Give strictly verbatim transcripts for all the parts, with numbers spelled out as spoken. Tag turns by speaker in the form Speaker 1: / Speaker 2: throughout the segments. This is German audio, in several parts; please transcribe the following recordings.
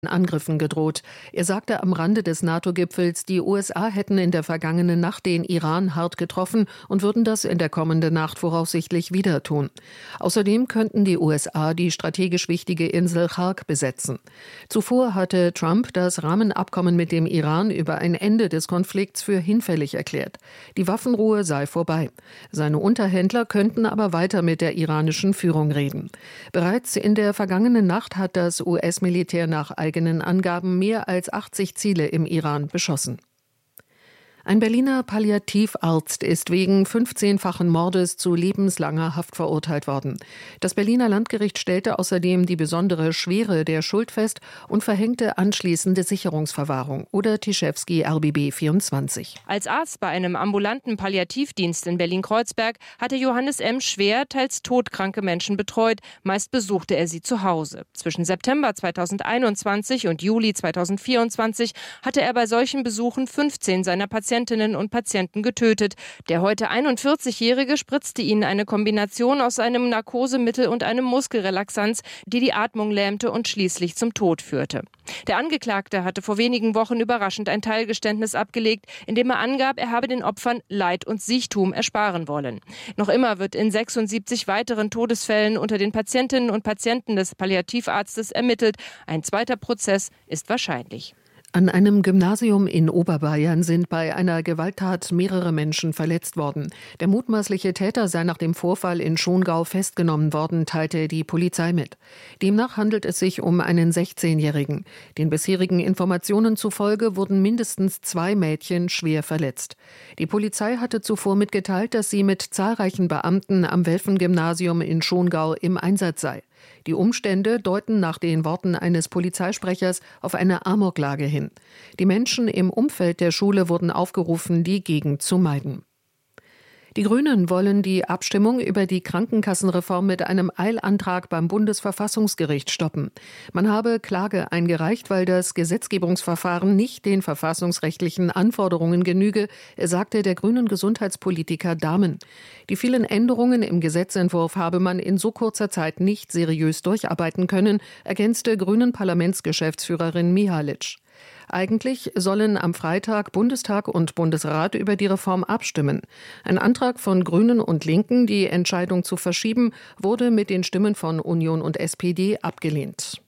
Speaker 1: Angriffen gedroht. Er sagte am Rande des NATO-Gipfels, die U S A hätten in der vergangenen Nacht den Iran hart getroffen und würden das in der kommenden Nacht voraussichtlich wieder tun. Außerdem könnten die U S A die strategisch wichtige Insel Chark besetzen. Zuvor hatte Trump das Rahmenabkommen mit dem Iran über ein Ende des Konflikts für hinfällig erklärt. Die Waffenruhe sei vorbei. Seine Unterhändler könnten aber weiter mit der iranischen Führung reden. Bereits in der vergangenen Nacht hat das U S-Militär nach eigenen Angaben mehr als achtzig Ziele im Iran beschossen. Ein Berliner Palliativarzt ist wegen fünfzehnfachen Mordes zu lebenslanger Haft verurteilt worden. Das Berliner Landgericht stellte außerdem die besondere Schwere der Schuld fest und verhängte anschließende Sicherungsverwahrung. Oder Tischewski, R B B vierundzwanzig.
Speaker 2: Als Arzt bei einem ambulanten Palliativdienst in Berlin-Kreuzberg hatte Johannes M. schwer, teils todkranke Menschen betreut. Meist besuchte er sie zu Hause. Zwischen September zweitausendeinundzwanzig und Juli zweitausendvierundzwanzig hatte er bei solchen Besuchen fünfzehn seiner Patienten Patientinnen und Patienten getötet. Der heute einundvierzigjährige spritzte ihnen eine Kombination aus einem Narkosemittel und einem Muskelrelaxanz, die die Atmung lähmte und schließlich zum Tod führte. Der Angeklagte hatte vor wenigen Wochen überraschend ein Teilgeständnis abgelegt, in dem er angab, er habe den Opfern Leid und Siechtum ersparen wollen. Noch immer wird in sechsundsiebzig weiteren Todesfällen unter den Patientinnen und Patienten des Palliativarztes ermittelt. Ein zweiter Prozess ist wahrscheinlich.
Speaker 1: An einem Gymnasium in Oberbayern sind bei einer Gewalttat mehrere Menschen verletzt worden. Der mutmaßliche Täter sei nach dem Vorfall in Schongau festgenommen worden, teilte die Polizei mit. Demnach handelt es sich um einen sechzehnjährigen. Den bisherigen Informationen zufolge wurden mindestens zwei Mädchen schwer verletzt. Die Polizei hatte zuvor mitgeteilt, dass sie mit zahlreichen Beamten am Welfen-Gymnasium in Schongau im Einsatz sei. Die Umstände deuten nach den Worten eines Polizeisprechers auf eine Amoklage hin. Die Menschen im Umfeld der Schule wurden aufgerufen, die Gegend zu meiden. Die Grünen wollen die Abstimmung über die Krankenkassenreform mit einem Eilantrag beim Bundesverfassungsgericht stoppen. Man habe Klage eingereicht, weil das Gesetzgebungsverfahren nicht den verfassungsrechtlichen Anforderungen genüge, sagte der grünen Gesundheitspolitiker Dahmen. Die vielen Änderungen im Gesetzentwurf habe man in so kurzer Zeit nicht seriös durcharbeiten können, ergänzte grünen Parlamentsgeschäftsführerin Mihalic. Eigentlich sollen am Freitag Bundestag und Bundesrat über die Reform abstimmen. Ein Antrag von Grünen und Linken, die Entscheidung zu verschieben, wurde mit den Stimmen von Union und S P D abgelehnt.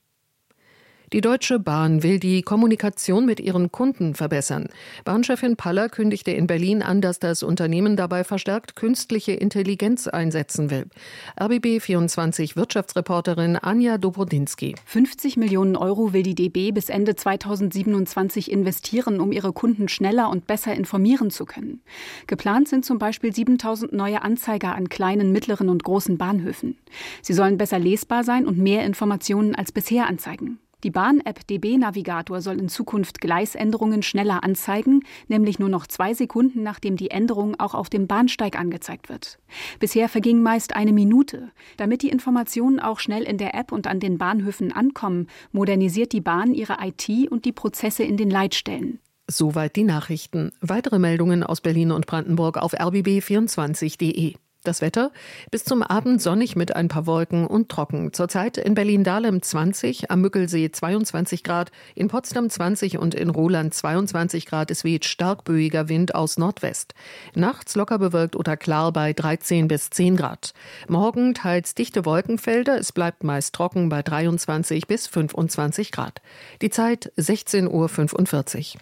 Speaker 1: Die Deutsche Bahn will die Kommunikation mit ihren Kunden verbessern. Bahnchefin Paller kündigte in Berlin an, dass das Unternehmen dabei verstärkt künstliche Intelligenz einsetzen will. R B B vierundzwanzig Wirtschaftsreporterin Anja Dobrodinsky.
Speaker 3: fünfzig Millionen Euro will die D B bis Ende zweitausendsiebenundzwanzig investieren, um ihre Kunden schneller und besser informieren zu können. Geplant sind zum Beispiel siebentausend neue Anzeiger an kleinen, mittleren und großen Bahnhöfen. Sie sollen besser lesbar sein und mehr Informationen als bisher anzeigen. Die Bahn-App D B-Navigator soll in Zukunft Gleisänderungen schneller anzeigen, nämlich nur noch zwei Sekunden, nachdem die Änderung auch auf dem Bahnsteig angezeigt wird. Bisher verging meist eine Minute. Damit die Informationen auch schnell in der App und an den Bahnhöfen ankommen, modernisiert die Bahn ihre I T und die Prozesse in den Leitstellen.
Speaker 1: Soweit die Nachrichten. Weitere Meldungen aus Berlin und Brandenburg auf r b b vierundzwanzig punkt de. Das Wetter? Bis zum Abend sonnig mit ein paar Wolken und trocken. Zurzeit in Berlin-Dahlem zwanzig, am Müggelsee zweiundzwanzig Grad, in Potsdam zwanzig und in Roland zweiundzwanzig Grad. Es weht stark böiger Wind aus Nordwest. Nachts locker bewölkt oder klar bei dreizehn bis zehn Grad. Morgen teils dichte Wolkenfelder. Es bleibt meist trocken bei dreiundzwanzig bis fünfundzwanzig Grad. Die Zeit sechzehn Uhr fünfundvierzig.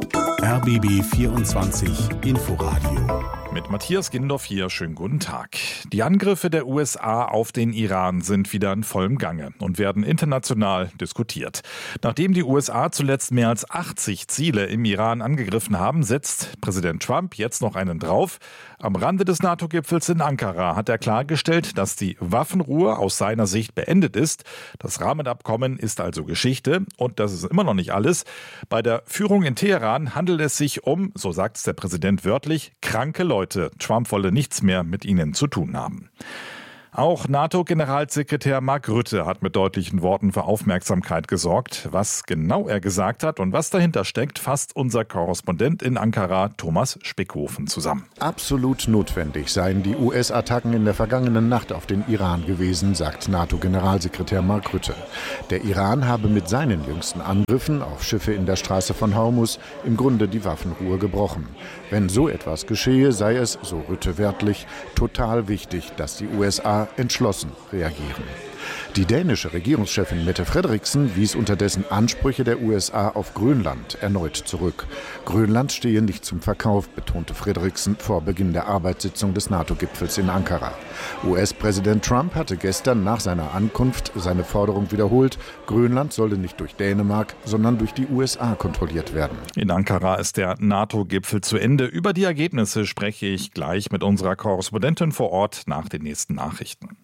Speaker 4: R B B vierundzwanzig Inforadio.
Speaker 5: Mit Matthias Gindorf hier, schönen guten Tag. Die Angriffe der U S A auf den Iran sind wieder in vollem Gange und werden international diskutiert. Nachdem die U S A zuletzt mehr als achtzig Ziele im Iran angegriffen haben, setzt Präsident Trump jetzt noch einen drauf. Am Rande des NATO-Gipfels in Ankara hat er klargestellt, dass die Waffenruhe aus seiner Sicht beendet ist. Das Rahmenabkommen ist also Geschichte und das ist immer noch nicht alles. Bei der Führung in Teheran handelt es sich um, so sagt es der Präsident wörtlich, kranke Leute. Trump wolle nichts mehr mit ihnen zu tun haben. Auch NATO-Generalsekretär Mark Rutte hat mit deutlichen Worten für Aufmerksamkeit gesorgt. Was genau er gesagt hat und was dahinter steckt, fasst unser Korrespondent in Ankara, Thomas Spickhofen, zusammen.
Speaker 6: Absolut notwendig seien die U S-Attacken in der vergangenen Nacht auf den Iran gewesen, sagt NATO-Generalsekretär Mark Rutte. Der Iran habe mit seinen jüngsten Angriffen auf Schiffe in der Straße von Hormuz im Grunde die Waffenruhe gebrochen. Wenn so etwas geschehe, sei es, so Rutte wörtlich, total wichtig, dass die U S A entschlossen reagieren. Die dänische Regierungschefin Mette Frederiksen wies unterdessen Ansprüche der U S A auf Grönland erneut zurück. Grönland stehe nicht zum Verkauf, betonte Frederiksen vor Beginn der Arbeitssitzung des NATO-Gipfels in Ankara. U S-Präsident Trump hatte gestern nach seiner Ankunft seine Forderung wiederholt, Grönland solle nicht durch Dänemark, sondern durch die U S A kontrolliert werden.
Speaker 5: In Ankara ist der NATO-Gipfel zu Ende. Über die Ergebnisse spreche ich gleich mit unserer Korrespondentin vor Ort nach den nächsten Nachrichten.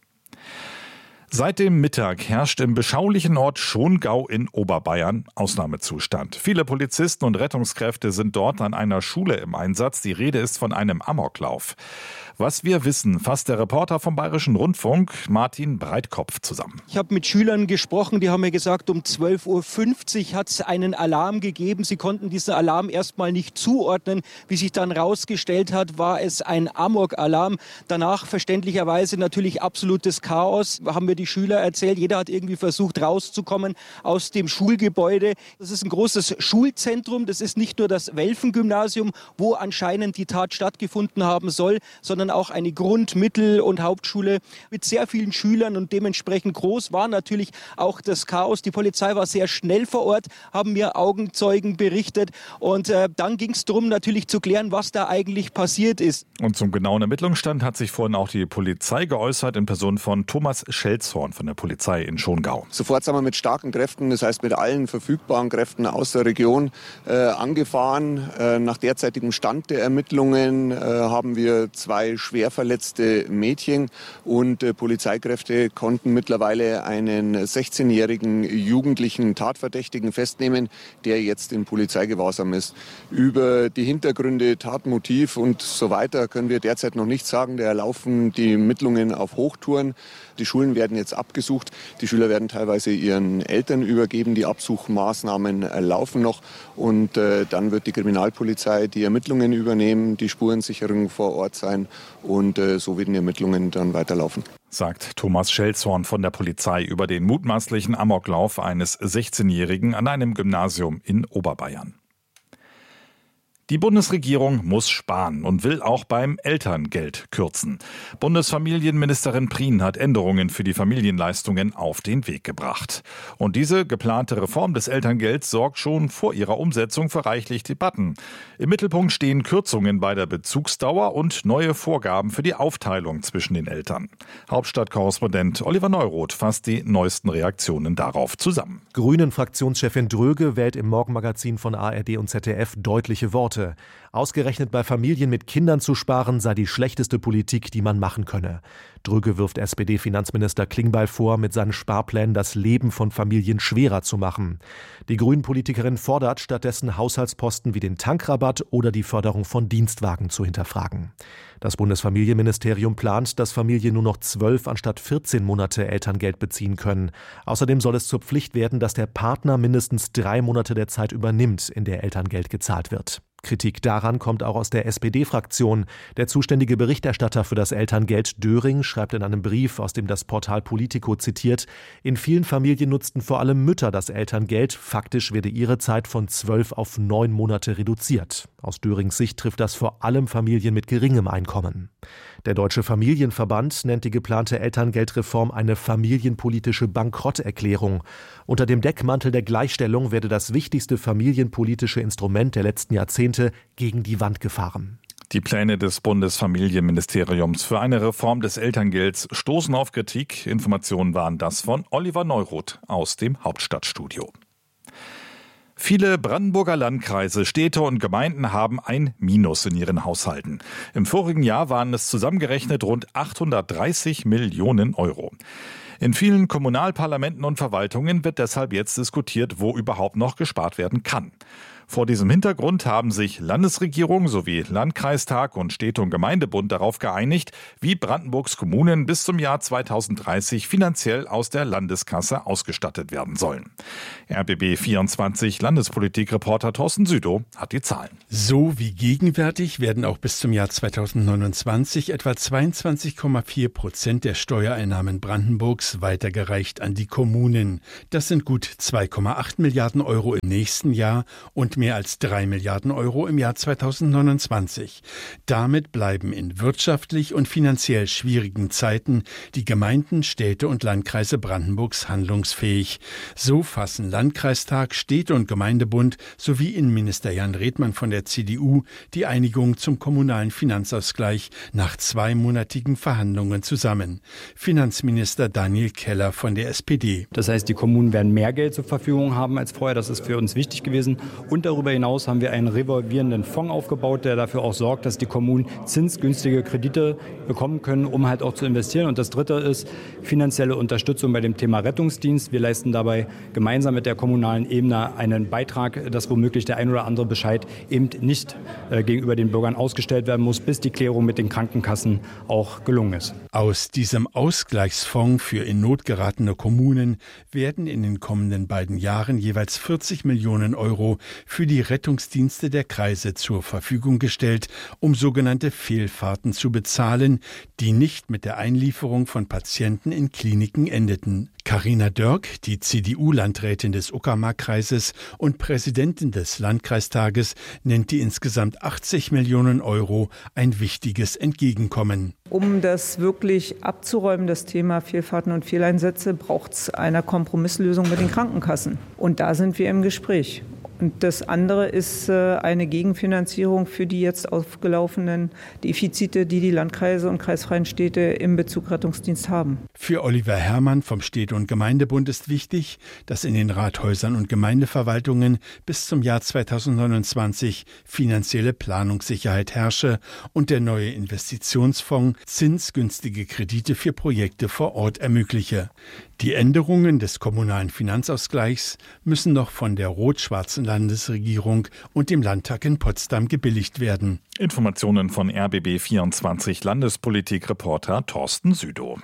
Speaker 5: Seit dem Mittag herrscht im beschaulichen Ort Schongau in Oberbayern Ausnahmezustand. Viele Polizisten und Rettungskräfte sind dort an einer Schule im Einsatz. Die Rede ist von einem Amoklauf. Was wir wissen, fasst der Reporter vom Bayerischen Rundfunk, Martin Breitkopf, zusammen.
Speaker 7: Ich habe mit Schülern gesprochen, die haben mir gesagt, um zwölf Uhr fünfzig hat es einen Alarm gegeben. Sie konnten diesen Alarm erstmal nicht zuordnen. Wie sich dann rausgestellt hat, war es ein Amok-Alarm. Danach verständlicherweise natürlich absolutes Chaos, haben mir die Schüler erzählt. Jeder hat irgendwie versucht rauszukommen aus dem Schulgebäude. Das ist ein großes Schulzentrum. Das ist nicht nur das Welfen-Gymnasium, wo anscheinend die Tat stattgefunden haben soll, sondern auch eine Grund-, Mittel- und Hauptschule mit sehr vielen Schülern, und dementsprechend groß war natürlich auch das Chaos. Die Polizei war sehr schnell vor Ort, haben mir Augenzeugen berichtet, und äh, dann ging es darum, natürlich zu klären, was da eigentlich passiert ist.
Speaker 5: Und zum genauen Ermittlungsstand hat sich vorhin auch die Polizei geäußert in Person von Thomas Schelzhorn von der Polizei in Schongau.
Speaker 8: Sofort sind wir mit starken Kräften, das heißt mit allen verfügbaren Kräften aus der Region äh, angefahren. Äh, nach derzeitigem Stand der Ermittlungen äh, haben wir zwei schwer verletzte Mädchen, und äh, Polizeikräfte konnten mittlerweile einen sechzehnjährigen jugendlichen Tatverdächtigen festnehmen, der jetzt in Polizeigewahrsam ist. Über die Hintergründe, Tatmotiv und so weiter können wir derzeit noch nichts sagen. Da laufen die Ermittlungen auf Hochtouren. Die Schulen werden jetzt abgesucht. Die Schüler werden teilweise ihren Eltern übergeben. Die Absuchmaßnahmen laufen noch. Und äh, dann wird die Kriminalpolizei die Ermittlungen übernehmen, die Spurensicherung vor Ort sein. Und äh, so werden die Ermittlungen dann weiterlaufen.
Speaker 5: Sagt Thomas Schelzhorn von der Polizei über den mutmaßlichen Amoklauf eines sechzehnjährigen an einem Gymnasium in Oberbayern. Die Bundesregierung muss sparen und will auch beim Elterngeld kürzen. Bundesfamilienministerin Prien hat Änderungen für die Familienleistungen auf den Weg gebracht. Und diese geplante Reform des Elterngelds sorgt schon vor ihrer Umsetzung für reichlich Debatten. Im Mittelpunkt stehen Kürzungen bei der Bezugsdauer und neue Vorgaben für die Aufteilung zwischen den Eltern. Hauptstadtkorrespondent Oliver Neuroth fasst die neuesten Reaktionen darauf zusammen.
Speaker 9: Grünen-Fraktionschefin Dröge wählt im Morgenmagazin von A R D und Z D F deutliche Worte. Ausgerechnet bei Familien mit Kindern zu sparen, sei die schlechteste Politik, die man machen könne. Dröge wirft S P D-Finanzminister Klingbeil vor, mit seinen Sparplänen das Leben von Familien schwerer zu machen. Die Grünen-Politikerin fordert stattdessen, Haushaltsposten wie den Tankrabatt oder die Förderung von Dienstwagen zu hinterfragen. Das Bundesfamilienministerium plant, dass Familien nur noch zwölf anstatt vierzehn Monate Elterngeld beziehen können. Außerdem soll es zur Pflicht werden, dass der Partner mindestens drei Monate der Zeit übernimmt, in der Elterngeld gezahlt wird. Kritik daran kommt auch aus der S P D-Fraktion. Der zuständige Berichterstatter für das Elterngeld, Döring, schreibt in einem Brief, aus dem das Portal Politico zitiert, in vielen Familien nutzten vor allem Mütter das Elterngeld. Faktisch werde ihre Zeit von zwölf auf neun Monate reduziert. Aus Dörings Sicht trifft das vor allem Familien mit geringem Einkommen. Der Deutsche Familienverband nennt die geplante Elterngeldreform eine familienpolitische Bankrotterklärung. Unter dem Deckmantel der Gleichstellung werde das wichtigste familienpolitische Instrument der letzten Jahrzehnte gegen die Wand gefahren.
Speaker 5: Die Pläne des Bundesfamilienministeriums für eine Reform des Elterngelds stoßen auf Kritik. Informationen waren das von Oliver Neuroth aus dem Hauptstadtstudio. Viele Brandenburger Landkreise, Städte und Gemeinden haben ein Minus in ihren Haushalten. Im vorigen Jahr waren es zusammengerechnet rund achthundertdreißig Millionen Euro. In vielen Kommunalparlamenten und Verwaltungen wird deshalb jetzt diskutiert, wo überhaupt noch gespart werden kann. Vor diesem Hintergrund haben sich Landesregierung sowie Landkreistag und Städte- und Gemeindebund darauf geeinigt, wie Brandenburgs Kommunen bis zum Jahr zweitausenddreißig finanziell aus der Landeskasse ausgestattet werden sollen. R B B vierundzwanzig Landespolitik-Reporter Thorsten Südow hat die Zahlen.
Speaker 10: So wie gegenwärtig werden auch bis zum Jahr zweitausendneunundzwanzig etwa zweiundzwanzig Komma vier Prozent der Steuereinnahmen Brandenburgs weitergereicht an die Kommunen. Das sind gut zwei Komma acht Milliarden Euro im nächsten Jahr und mehr als drei Milliarden Euro im Jahr zweitausendneunundzwanzig. Damit bleiben in wirtschaftlich und finanziell schwierigen Zeiten die Gemeinden, Städte und Landkreise Brandenburgs handlungsfähig. So fassen Landkreistag, Städte- und Gemeindebund sowie Innenminister Jan Redmann von der C D U die Einigung zum kommunalen Finanzausgleich nach zweimonatigen Verhandlungen zusammen. Finanzminister Daniel Keller von der S P D.
Speaker 11: Das heißt, die Kommunen werden mehr Geld zur Verfügung haben als vorher. Das ist für uns wichtig gewesen. Und darüber hinaus haben wir einen revolvierenden Fonds aufgebaut, der dafür auch sorgt, dass die Kommunen zinsgünstige Kredite bekommen können, um halt auch zu investieren. Und das Dritte ist finanzielle Unterstützung bei dem Thema Rettungsdienst. Wir leisten dabei gemeinsam mit der kommunalen Ebene einen Beitrag, dass womöglich der ein oder andere Bescheid eben nicht äh, gegenüber den Bürgern ausgestellt werden muss, bis die Klärung mit den Krankenkassen auch gelungen ist.
Speaker 10: Aus diesem Ausgleichsfonds für in Not geratene Kommunen werden in den kommenden beiden Jahren jeweils vierzig Millionen Euro für die Rettungsdienste der Kreise zur Verfügung gestellt, um sogenannte Fehlfahrten zu bezahlen, die nicht mit der Einlieferung von Patienten in Kliniken endeten. Carina Dörk, die C D U-Landrätin des Uckermark-Kreises und Präsidentin des Landkreistages, nennt die insgesamt achtzig Millionen Euro ein wichtiges Entgegenkommen.
Speaker 12: Um das wirklich abzuräumen, das Thema Fehlfahrten und Fehleinsätze, braucht es eine Kompromisslösung mit den Krankenkassen. Und da sind wir im Gespräch. Und das andere ist eine Gegenfinanzierung für die jetzt aufgelaufenen Defizite, die die Landkreise und kreisfreien Städte im Bezug Rettungsdienst haben.
Speaker 10: Für Oliver Herrmann vom Städte- und Gemeindebund ist wichtig, dass in den Rathäusern und Gemeindeverwaltungen bis zum Jahr zweitausendneunundzwanzig finanzielle Planungssicherheit herrsche und der neue Investitionsfonds zinsgünstige Kredite für Projekte vor Ort ermögliche. Die Änderungen des kommunalen Finanzausgleichs müssen noch von der rot-schwarzen Landesregierung und dem Landtag in Potsdam gebilligt werden.
Speaker 5: Informationen von R B B vierundzwanzig Landespolitik-Reporter Thorsten Südow.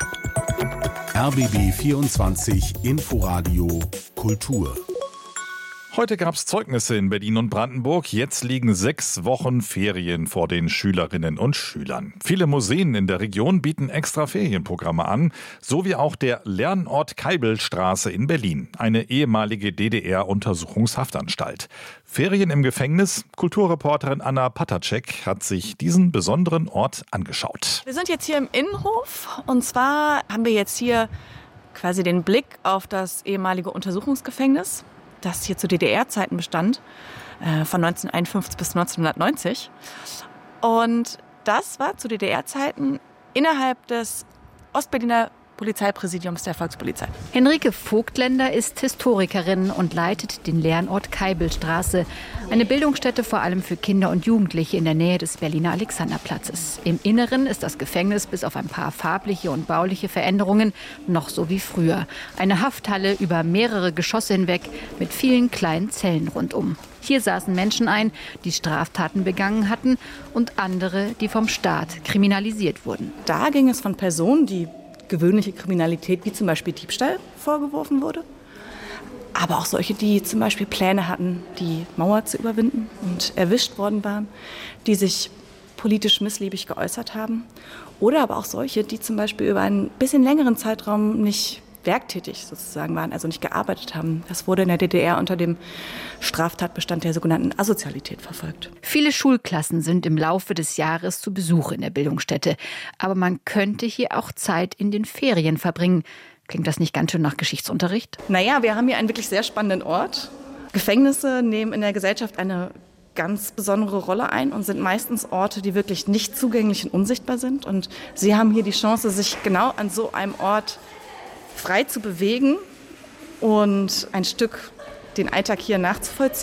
Speaker 4: R B B vierundzwanzig Inforadio Kultur.
Speaker 5: Heute gab es Zeugnisse in Berlin und Brandenburg. Jetzt liegen sechs Wochen Ferien vor den Schülerinnen und Schülern. Viele Museen in der Region bieten extra Ferienprogramme an, so wie auch der Lernort Keibelstraße in Berlin, eine ehemalige D D R-Untersuchungshaftanstalt. Ferien im Gefängnis? Kulturreporterin Anna Patacek hat sich diesen besonderen Ort angeschaut.
Speaker 13: Wir sind jetzt hier im Innenhof und zwar haben wir jetzt hier quasi den Blick auf das ehemalige Untersuchungsgefängnis, das hier zu D D R-Zeiten bestand, äh, von neunzehnhunderteinundfünfzig bis neunzehnhundertneunzig. Und das war zu D D R-Zeiten innerhalb des Ostberliner Polizeipräsidiums der Volkspolizei.
Speaker 14: Henrike Vogtländer ist Historikerin und leitet den Lernort Keibelstraße, eine Bildungsstätte vor allem für Kinder und Jugendliche in der Nähe des Berliner Alexanderplatzes. Im Inneren ist das Gefängnis bis auf ein paar farbliche und bauliche Veränderungen noch so wie früher. Eine Hafthalle über mehrere Geschosse hinweg mit vielen kleinen Zellen rundum. Hier saßen Menschen ein, die Straftaten begangen hatten und andere, die vom Staat kriminalisiert wurden.
Speaker 13: Da ging es von Personen, die gewöhnliche Kriminalität, wie zum Beispiel Diebstahl, vorgeworfen wurde. Aber auch solche, die zum Beispiel Pläne hatten, die Mauer zu überwinden und erwischt worden waren, die sich politisch missliebig geäußert haben. Oder aber auch solche, die zum Beispiel über einen bisschen längeren Zeitraum nicht werktätig sozusagen waren, also nicht gearbeitet haben. Das wurde in der D D R unter dem Straftatbestand der sogenannten Asozialität verfolgt.
Speaker 14: Viele Schulklassen sind im Laufe des Jahres zu Besuch in der Bildungsstätte. Aber man könnte hier auch Zeit in den Ferien verbringen. Klingt das nicht ganz schön nach Geschichtsunterricht?
Speaker 13: Naja, wir haben hier einen wirklich sehr spannenden Ort. Gefängnisse nehmen in der Gesellschaft eine ganz besondere Rolle ein und sind meistens Orte, die wirklich nicht zugänglich und unsichtbar sind. Und Sie haben hier die Chance, sich genau an so einem Ort frei zu bewegen und ein Stück den Alltag hier nachzuvollziehen.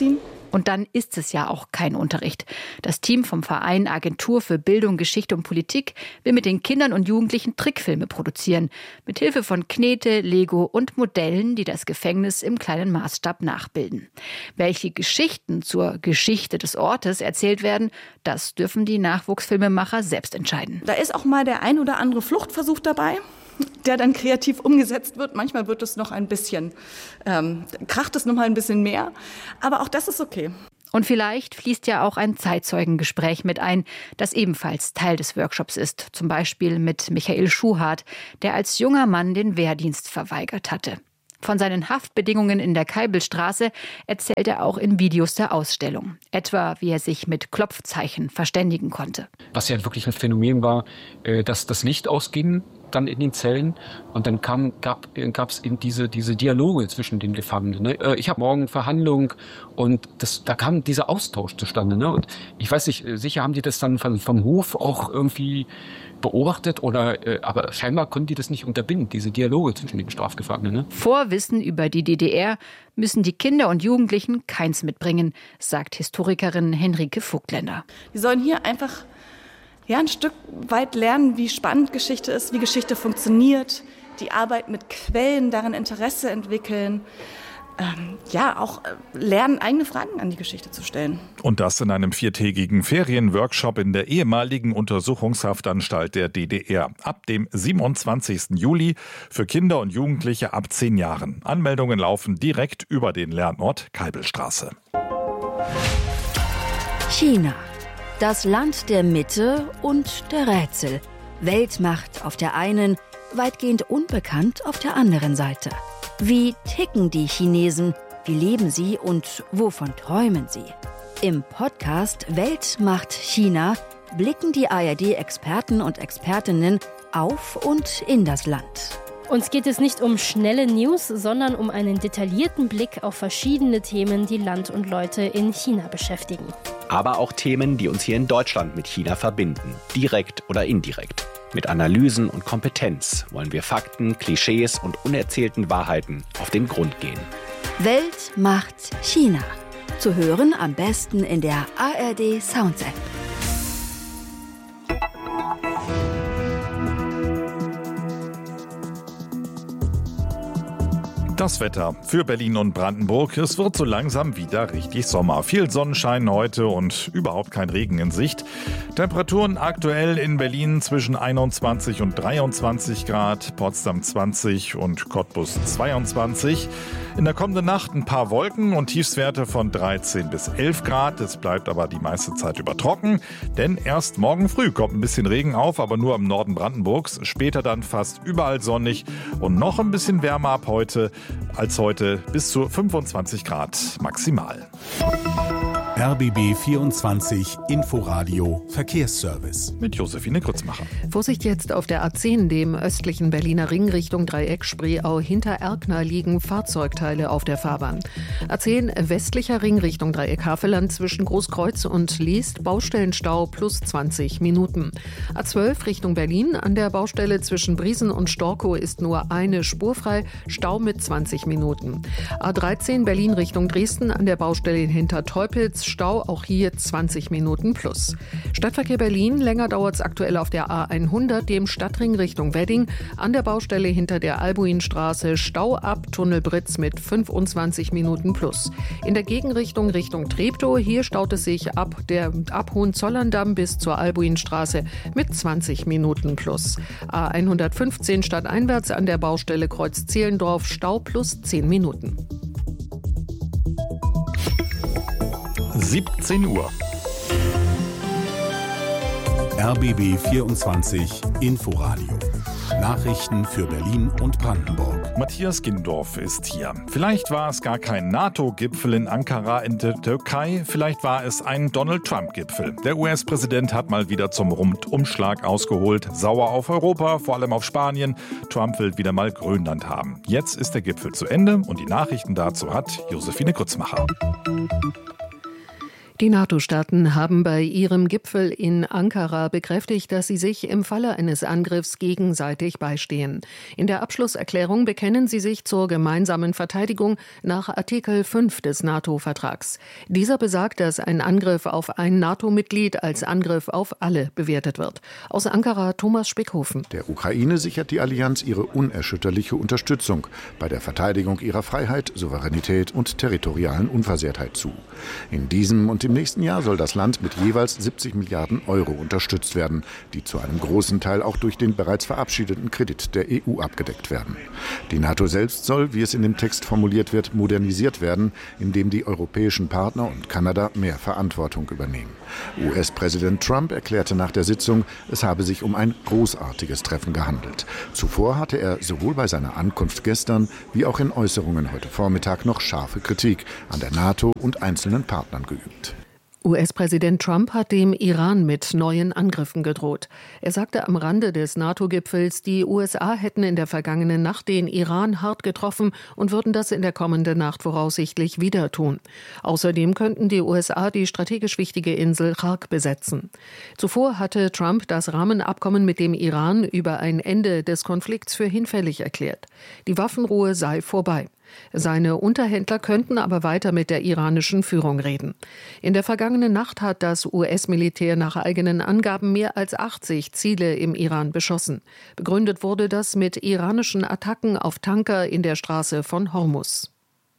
Speaker 14: Und dann ist es ja auch kein Unterricht. Das Team vom Verein Agentur für Bildung, Geschichte und Politik will mit den Kindern und Jugendlichen Trickfilme produzieren. Mit Hilfe von Knete, Lego und Modellen, die das Gefängnis im kleinen Maßstab nachbilden. Welche Geschichten zur Geschichte des Ortes erzählt werden, das dürfen die Nachwuchsfilmemacher selbst entscheiden.
Speaker 13: Da ist auch mal der ein oder andere Fluchtversuch dabei, der dann kreativ umgesetzt wird. Manchmal wird es noch ein bisschen, ähm, kracht es noch mal ein bisschen mehr. Aber auch das ist okay.
Speaker 14: Und vielleicht fließt ja auch ein Zeitzeugengespräch mit ein, das ebenfalls Teil des Workshops ist. Zum Beispiel mit Michael Schuhart, der als junger Mann den Wehrdienst verweigert hatte. Von seinen Haftbedingungen in der Keibelstraße erzählt er auch in Videos der Ausstellung. Etwa, wie er sich mit Klopfzeichen verständigen konnte.
Speaker 15: Was ja wirklich ein Phänomen war, dass das Licht ausging dann in den Zellen und dann kam, gab es eben diese, diese Dialoge zwischen den Gefangenen. Ne? Ich habe morgen Verhandlung und das, da kam dieser Austausch zustande. Ne? Und ich weiß nicht, sicher haben die das dann vom, vom Hof auch irgendwie beobachtet, oder äh, aber scheinbar konnten die das nicht unterbinden, diese Dialoge zwischen den Strafgefangenen. Ne?
Speaker 14: Vorwissen über die D D R müssen die Kinder und Jugendlichen keins mitbringen, sagt Historikerin Henrike Vogtländer.
Speaker 13: Die sollen hier einfach ja, ein Stück weit lernen, wie spannend Geschichte ist, wie Geschichte funktioniert, die Arbeit mit Quellen, daran Interesse entwickeln. Ähm, ja, auch lernen, eigene Fragen an die Geschichte zu stellen.
Speaker 5: Und das in einem viertägigen Ferienworkshop in der ehemaligen Untersuchungshaftanstalt der D D R. Ab dem siebenundzwanzigsten Juli für Kinder und Jugendliche ab zehn Jahren. Anmeldungen laufen direkt über den Lernort Keibelstraße.
Speaker 16: China. Das Land der Mitte und der Rätsel. Weltmacht auf der einen, weitgehend unbekannt auf der anderen Seite. Wie ticken die Chinesen? Wie leben sie und wovon träumen sie? Im Podcast Weltmacht China blicken die A R D-Experten und Expertinnen auf und in das Land.
Speaker 17: Uns geht es nicht um schnelle News, sondern um einen detaillierten Blick auf verschiedene Themen, die Land und Leute in China beschäftigen.
Speaker 18: Aber auch Themen, die uns hier in Deutschland mit China verbinden, direkt oder indirekt. Mit Analysen und Kompetenz wollen wir Fakten, Klischees und unerzählten Wahrheiten auf den Grund gehen.
Speaker 16: Weltmacht China. Zu hören am besten in der A R D Sounds App.
Speaker 5: Das Wetter für Berlin und Brandenburg. Es wird so langsam wieder richtig Sommer. Viel Sonnenschein heute und überhaupt kein Regen in Sicht. Temperaturen aktuell in Berlin zwischen einundzwanzig und dreiundzwanzig Grad, Potsdam zwanzig und Cottbus zweiundzwanzig. In der kommenden Nacht ein paar Wolken und Tiefstwerte von dreizehn bis elf Grad. Es bleibt aber die meiste Zeit über trocken, denn erst morgen früh kommt ein bisschen Regen auf, aber nur im Norden Brandenburgs. Später dann fast überall sonnig und noch ein bisschen wärmer ab heute als heute, bis zu fünfundzwanzig Grad maximal.
Speaker 4: R B B vierundzwanzig Inforadio Verkehrsservice.
Speaker 5: Mit Josephine Grützmacher.
Speaker 1: Vorsicht jetzt auf der A zehn, dem östlichen Berliner Ring Richtung Dreieck Spreeau. Hinter Erkner liegen Fahrzeugteile auf der Fahrbahn. A zehn westlicher Ring Richtung Dreieck Havelland zwischen Großkreuz und Liest. Baustellenstau plus zwanzig Minuten. A zwölf Richtung Berlin. An der Baustelle zwischen Briesen und Storkow ist nur eine Spur frei. Stau mit zwanzig Minuten. A dreizehn Berlin Richtung Dresden. An der Baustelle hinter Teupitz. Stau, auch hier zwanzig Minuten plus. Stadtverkehr Berlin, länger dauert es aktuell auf der A hundert, dem Stadtring Richtung Wedding. An der Baustelle hinter der Albuinstraße Stau ab Tunnelbritz mit fünfundzwanzig Minuten plus. In der Gegenrichtung Richtung Treptow, hier staut es sich ab der ab Hohenzollern-Damm bis zur Albuinstraße mit zwanzig Minuten plus. A hundertfünfzehn stadteinwärts an der Baustelle Kreuz Zehlendorf, Stau plus zehn Minuten.
Speaker 5: siebzehn Uhr.
Speaker 4: R B B vierundzwanzig Inforadio. Nachrichten für Berlin und Brandenburg.
Speaker 5: Matthias Gindorf ist hier. Vielleicht war es gar kein NATO-Gipfel in Ankara in der Türkei, vielleicht war es ein Donald-Trump-Gipfel. Der U S-Präsident hat mal wieder zum Rundumschlag ausgeholt. Sauer auf Europa, vor allem auf Spanien. Trump will wieder mal Grönland haben. Jetzt ist der Gipfel zu Ende und die Nachrichten dazu hat Josephine Grützmacher.
Speaker 1: Die NATO-Staaten haben bei ihrem Gipfel in Ankara bekräftigt, dass sie sich im Falle eines Angriffs gegenseitig beistehen. In der Abschlusserklärung bekennen sie sich zur gemeinsamen Verteidigung nach Artikel fünf des NATO-Vertrags. Dieser besagt, dass ein Angriff auf ein NATO-Mitglied als Angriff auf alle bewertet wird. Aus Ankara Thomas Spickhofen.
Speaker 6: Der Ukraine sichert die Allianz ihre unerschütterliche Unterstützung bei der Verteidigung ihrer Freiheit, Souveränität und territorialen Unversehrtheit zu. In diesem und im nächsten Jahr soll das Land mit jeweils siebzig Milliarden Euro unterstützt werden, die zu einem großen Teil auch durch den bereits verabschiedeten Kredit der E U abgedeckt werden. Die NATO selbst soll, wie es in dem Text formuliert wird, modernisiert werden, indem die europäischen Partner und Kanada mehr Verantwortung übernehmen. U S-Präsident Trump erklärte nach der Sitzung, es habe sich um ein großartiges Treffen gehandelt. Zuvor hatte er sowohl bei seiner Ankunft gestern wie auch in Äußerungen heute Vormittag noch scharfe Kritik an der NATO und einzelnen Partnern geübt.
Speaker 1: U S-Präsident Trump hat dem Iran mit neuen Angriffen gedroht. Er sagte am Rande des NATO-Gipfels, die U S A hätten in der vergangenen Nacht den Iran hart getroffen und würden das in der kommenden Nacht voraussichtlich wieder tun. Außerdem könnten die U S A die strategisch wichtige Insel Chark besetzen. Zuvor hatte Trump das Rahmenabkommen mit dem Iran über ein Ende des Konflikts für hinfällig erklärt. Die Waffenruhe sei vorbei. Seine Unterhändler könnten aber weiter mit der iranischen Führung reden. In der vergangenen Nacht hat das U S-Militär nach eigenen Angaben mehr als achtzig Ziele im Iran beschossen. Begründet wurde das mit iranischen Attacken auf Tanker in der Straße von Hormuz.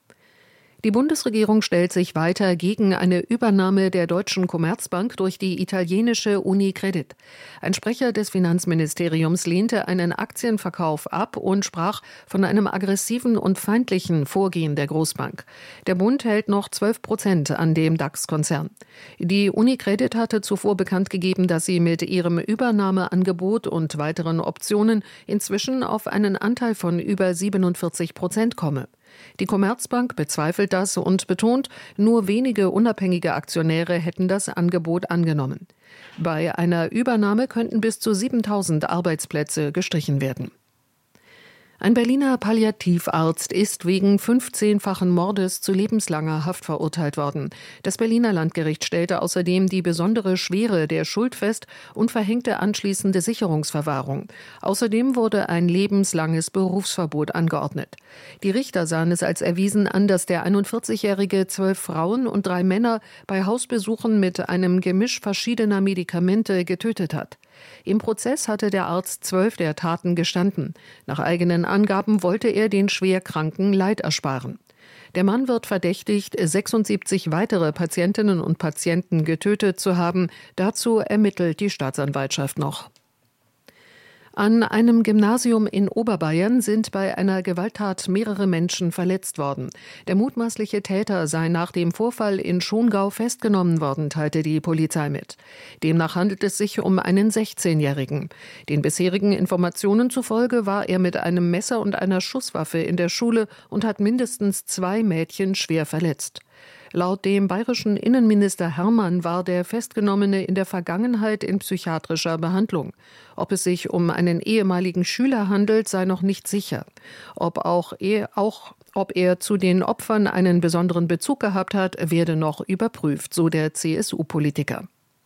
Speaker 1: Die Bundesregierung stellt sich weiter gegen eine Übernahme der Deutschen Commerzbank durch die italienische Unicredit. Ein Sprecher des Finanzministeriums lehnte einen Aktienverkauf ab und sprach von einem aggressiven und feindlichen Vorgehen der Großbank. Der Bund hält noch zwölf Prozent an dem DAX-Konzern. Die Unicredit hatte zuvor bekannt gegeben, dass sie mit ihrem Übernahmeangebot und weiteren Optionen inzwischen auf einen Anteil von über siebenundvierzig Prozent komme. Die Commerzbank bezweifelt das und betont, nur wenige unabhängige Aktionäre hätten das Angebot angenommen. Bei einer Übernahme könnten bis zu siebentausend Arbeitsplätze gestrichen werden. Ein Berliner Palliativarzt ist wegen fünfzehnfachen Mordes zu lebenslanger Haft verurteilt worden. Das Berliner Landgericht stellte außerdem die besondere Schwere der Schuld fest und verhängte anschließende Sicherungsverwahrung. Außerdem wurde ein lebenslanges Berufsverbot angeordnet. Die Richter sahen es als erwiesen an, dass der einundvierzigjährige zwölf Frauen und drei Männer bei Hausbesuchen mit einem Gemisch verschiedener Medikamente getötet hat. Im Prozess hatte der Arzt zwölf der Taten gestanden. Nach eigenen Angaben wollte er den Schwerkranken Leid ersparen. Der Mann wird verdächtigt, sechsundsiebzig weitere Patientinnen und Patienten getötet zu haben. Dazu ermittelt die Staatsanwaltschaft noch. An einem Gymnasium in Oberbayern sind bei einer Gewalttat mehrere Menschen verletzt worden. Der mutmaßliche Täter sei nach dem Vorfall in Schongau festgenommen worden, teilte die Polizei mit. Demnach handelt es sich um einen sechzehnjährigen. Den bisherigen Informationen zufolge war er mit einem Messer und einer Schusswaffe in der Schule und hat mindestens zwei Mädchen schwer verletzt. Laut dem bayerischen Innenminister Hermann war der Festgenommene in der Vergangenheit in psychiatrischer Behandlung. Ob es sich um einen ehemaligen Schüler handelt, sei noch nicht sicher. Ob auch er, auch, ob er zu den Opfern einen besonderen Bezug gehabt hat, werde noch überprüft, so der C S U-Politiker.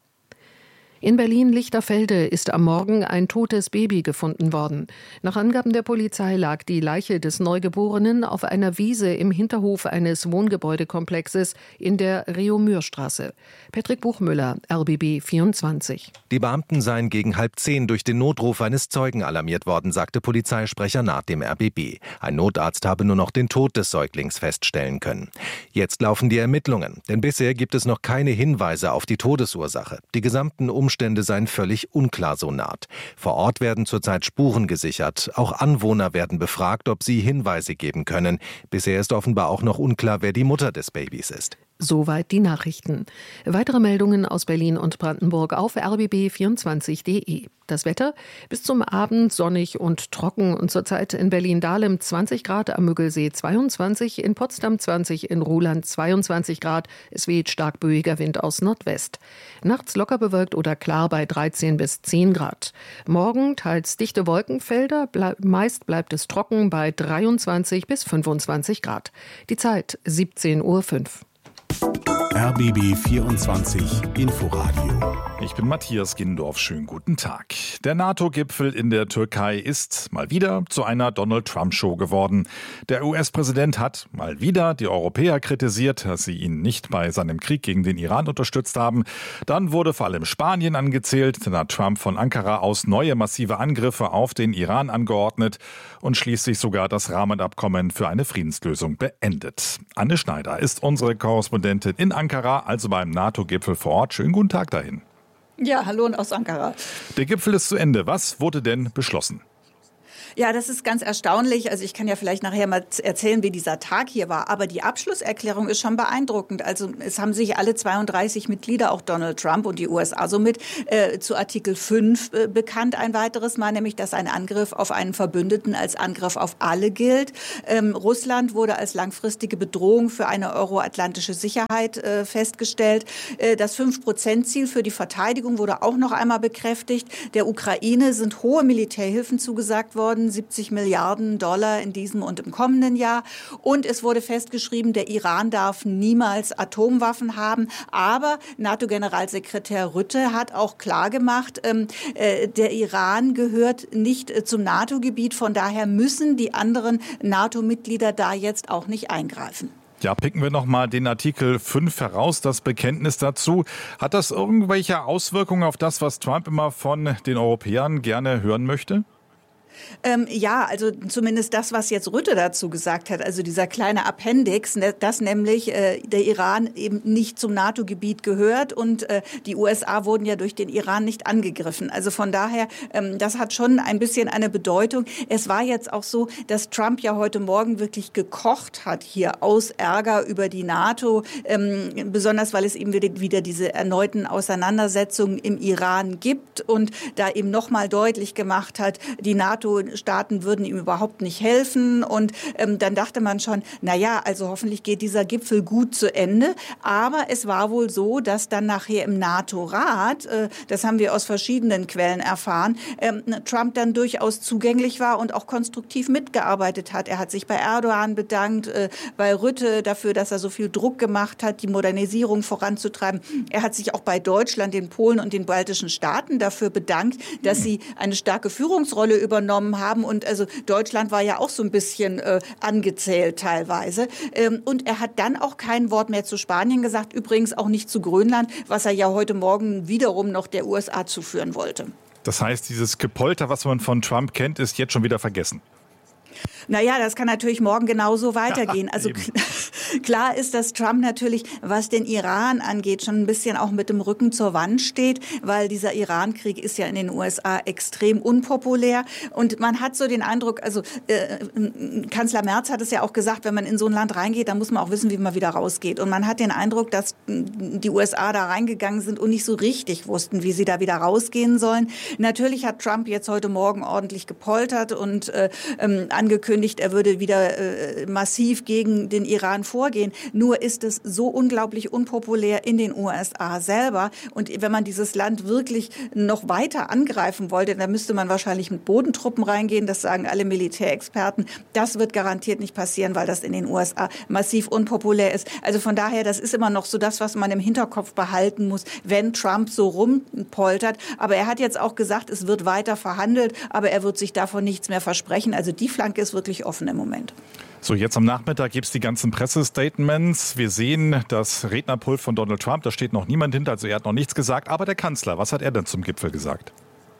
Speaker 1: In Berlin-Lichterfelde ist am Morgen ein totes Baby gefunden worden. Nach Angaben der Polizei lag die Leiche des Neugeborenen auf einer Wiese im Hinterhof eines Wohngebäudekomplexes in der Reaumürstraße. Patrick Buchmüller, R B B vierundzwanzig.
Speaker 19: Die Beamten seien gegen halb zehn durch den Notruf eines Zeugen alarmiert worden, sagte Polizeisprecher nach dem R B B. Ein Notarzt habe nur noch den Tod des Säuglings feststellen können. Jetzt laufen die Ermittlungen, denn bisher gibt es noch keine Hinweise auf die Todesursache. Die gesamten Umstände Umstände seien völlig unklar, so Naht. Vor Ort werden zurzeit Spuren gesichert. Auch Anwohner werden befragt, ob sie Hinweise geben können. Bisher ist offenbar auch noch unklar, wer die Mutter des Babys ist.
Speaker 1: Soweit die Nachrichten. Weitere Meldungen aus Berlin und Brandenburg auf r b b vierundzwanzig punkt d e. Das Wetter bis zum Abend sonnig und trocken und zurzeit in Berlin-Dahlem zwanzig Grad, am Müggelsee zweiundzwanzig, in Potsdam zwanzig, in Ruhland zweiundzwanzig Grad. Es weht stark böiger Wind aus Nordwest. Nachts locker bewölkt oder klar bei dreizehn bis zehn Grad. Morgen teils dichte Wolkenfelder, bleib, meist bleibt es trocken bei dreiundzwanzig bis fünfundzwanzig Grad. Die Zeit siebzehn Uhr fünf.
Speaker 4: R B B vierundzwanzig Inforadio.
Speaker 5: Ich bin Matthias Gindorf. Schönen guten Tag. Der NATO-Gipfel in der Türkei ist mal wieder zu einer Donald-Trump-Show geworden. Der U S-Präsident hat mal wieder die Europäer kritisiert, dass sie ihn nicht bei seinem Krieg gegen den Iran unterstützt haben. Dann wurde vor allem Spanien angezählt. Dann hat Trump von Ankara aus neue massive Angriffe auf den Iran angeordnet und schließlich sogar das Rahmenabkommen für eine Friedenslösung beendet. Anne Schneider ist unsere Korrespondentin in Ankara, also beim NATO-Gipfel vor Ort. Schönen guten Tag dahin.
Speaker 20: Ja, hallo und aus Ankara.
Speaker 5: Der Gipfel ist zu Ende. Was wurde denn beschlossen?
Speaker 20: Ja, das ist ganz erstaunlich. Also ich kann ja vielleicht nachher mal erzählen, wie dieser Tag hier war. Aber die Abschlusserklärung ist schon beeindruckend. Also es haben sich alle zweiunddreißig Mitglieder, auch Donald Trump und die U S A somit, äh, zu Artikel fünf äh, bekannt ein weiteres Mal, nämlich dass ein Angriff auf einen Verbündeten als Angriff auf alle gilt. Ähm, Russland wurde als langfristige Bedrohung für eine euroatlantische Sicherheit äh, festgestellt. Äh, das fünf-Prozent-Ziel für die Verteidigung wurde auch noch einmal bekräftigt. Der Ukraine sind hohe Militärhilfen zugesagt worden, siebzig Milliarden Dollar in diesem und im kommenden Jahr. Und es wurde festgeschrieben, der Iran darf niemals Atomwaffen haben. Aber NATO-Generalsekretär Rutte hat auch klargemacht, ähm, äh, der Iran gehört nicht äh, zum NATO-Gebiet. Von daher müssen die anderen NATO-Mitglieder da jetzt auch nicht eingreifen.
Speaker 5: Ja, picken wir noch mal den Artikel fünf heraus, das Bekenntnis dazu. Hat das irgendwelche Auswirkungen auf das, was Trump immer von den Europäern gerne hören möchte?
Speaker 20: Ähm, ja, also zumindest das, was jetzt Rutte dazu gesagt hat, also dieser kleine Appendix, dass nämlich äh, der Iran eben nicht zum NATO-Gebiet gehört und äh, die U S A wurden ja durch den Iran nicht angegriffen. Also von daher, ähm, das hat schon ein bisschen eine Bedeutung. Es war jetzt auch so, dass Trump ja heute Morgen wirklich gekocht hat hier aus Ärger über die NATO, ähm, besonders weil es eben wieder, wieder diese erneuten Auseinandersetzungen im Iran gibt und da eben nochmal deutlich gemacht hat, die NATO Staaten würden ihm überhaupt nicht helfen. Und ähm, dann dachte man schon, na ja, also hoffentlich geht dieser Gipfel gut zu Ende. Aber es war wohl so, dass dann nachher im NATO-Rat, äh, das haben wir aus verschiedenen Quellen erfahren, ähm, Trump dann durchaus zugänglich war und auch konstruktiv mitgearbeitet hat. Er hat sich bei Erdogan bedankt, äh, bei Rutte dafür, dass er so viel Druck gemacht hat, die Modernisierung voranzutreiben. Er hat sich auch bei Deutschland, den Polen und den baltischen Staaten dafür bedankt, dass sie eine starke Führungsrolle übernommen haben. Und also Deutschland war ja auch so ein bisschen äh, angezählt teilweise. Ähm, und er hat dann auch kein Wort mehr zu Spanien gesagt, übrigens auch nicht zu Grönland, was er ja heute Morgen wiederum noch der U S A zuführen wollte.
Speaker 5: Das heißt, dieses Gepolter, was man von Trump kennt, ist jetzt schon wieder vergessen.
Speaker 20: Naja, das kann natürlich morgen genauso weitergehen. Also klar ist, dass Trump natürlich, was den Iran angeht, schon ein bisschen auch mit dem Rücken zur Wand steht, weil dieser Iran-Krieg ist ja in den U S A extrem unpopulär. Und man hat so den Eindruck, also äh, Kanzler Merz hat es ja auch gesagt, wenn man in so ein Land reingeht, dann muss man auch wissen, wie man wieder rausgeht. Und man hat den Eindruck, dass die U S A da reingegangen sind und nicht so richtig wussten, wie sie da wieder rausgehen sollen. Natürlich hat Trump jetzt heute Morgen ordentlich gepoltert und äh, ähm, angekündigt, er würde wieder äh, massiv gegen den Iran vorgehen. Nur ist es so unglaublich unpopulär in den U S A selber. Und wenn man dieses Land wirklich noch weiter angreifen wollte, dann müsste man wahrscheinlich mit Bodentruppen reingehen. Das sagen alle Militärexperten. Das wird garantiert nicht passieren, weil das in den U S A massiv unpopulär ist. Also von daher, das ist immer noch so das, was man im Hinterkopf behalten muss, wenn Trump so rumpoltert. Aber er hat jetzt auch gesagt, es wird weiter verhandelt, aber er wird sich davon nichts mehr versprechen. Also die Flanke ist wirklich offen im Moment.
Speaker 5: So, jetzt am Nachmittag gibt es die ganzen Pressestatements. Wir sehen das Rednerpult von Donald Trump. Da steht noch niemand hinter, also er hat noch nichts gesagt. Aber der Kanzler, was hat er denn zum Gipfel gesagt?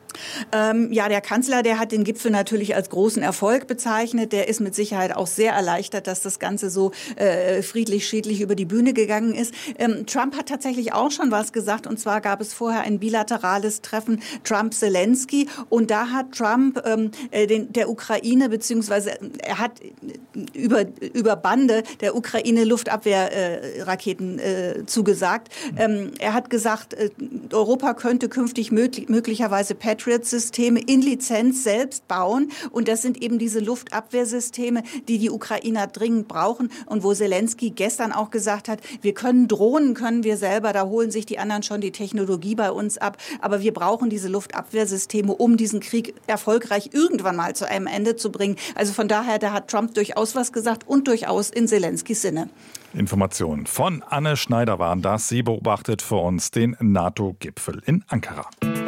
Speaker 20: Ähm, ja, der Kanzler, der hat den Gipfel natürlich als großen Erfolg bezeichnet. Der ist mit Sicherheit auch sehr erleichtert, dass das Ganze so äh, friedlich, schiedlich über die Bühne gegangen ist. Ähm, Trump hat tatsächlich auch schon was gesagt. Und zwar gab es vorher ein bilaterales Treffen Trump-Zelensky. Und da hat Trump ähm, den, der Ukraine, beziehungsweise er hat über, über Bande der Ukraine Luftabwehrraketen äh, äh, zugesagt. Ähm, er hat gesagt, äh, Europa könnte künftig möglich, möglicherweise Patriot Patriot-Systeme in Lizenz selbst bauen. Und das sind eben diese Luftabwehrsysteme, die die Ukrainer dringend brauchen und wo Zelensky gestern auch gesagt hat, wir können Drohnen, können wir selber, da holen sich die anderen schon die Technologie bei uns ab. Aber wir brauchen diese Luftabwehrsysteme, um diesen Krieg erfolgreich irgendwann mal zu einem Ende zu bringen. Also von daher, da hat Trump durchaus was gesagt und durchaus in Zelenskys Sinne.
Speaker 5: Informationen von Anne Schneider waren das. Sie beobachtet für uns den NATO-Gipfel in Ankara.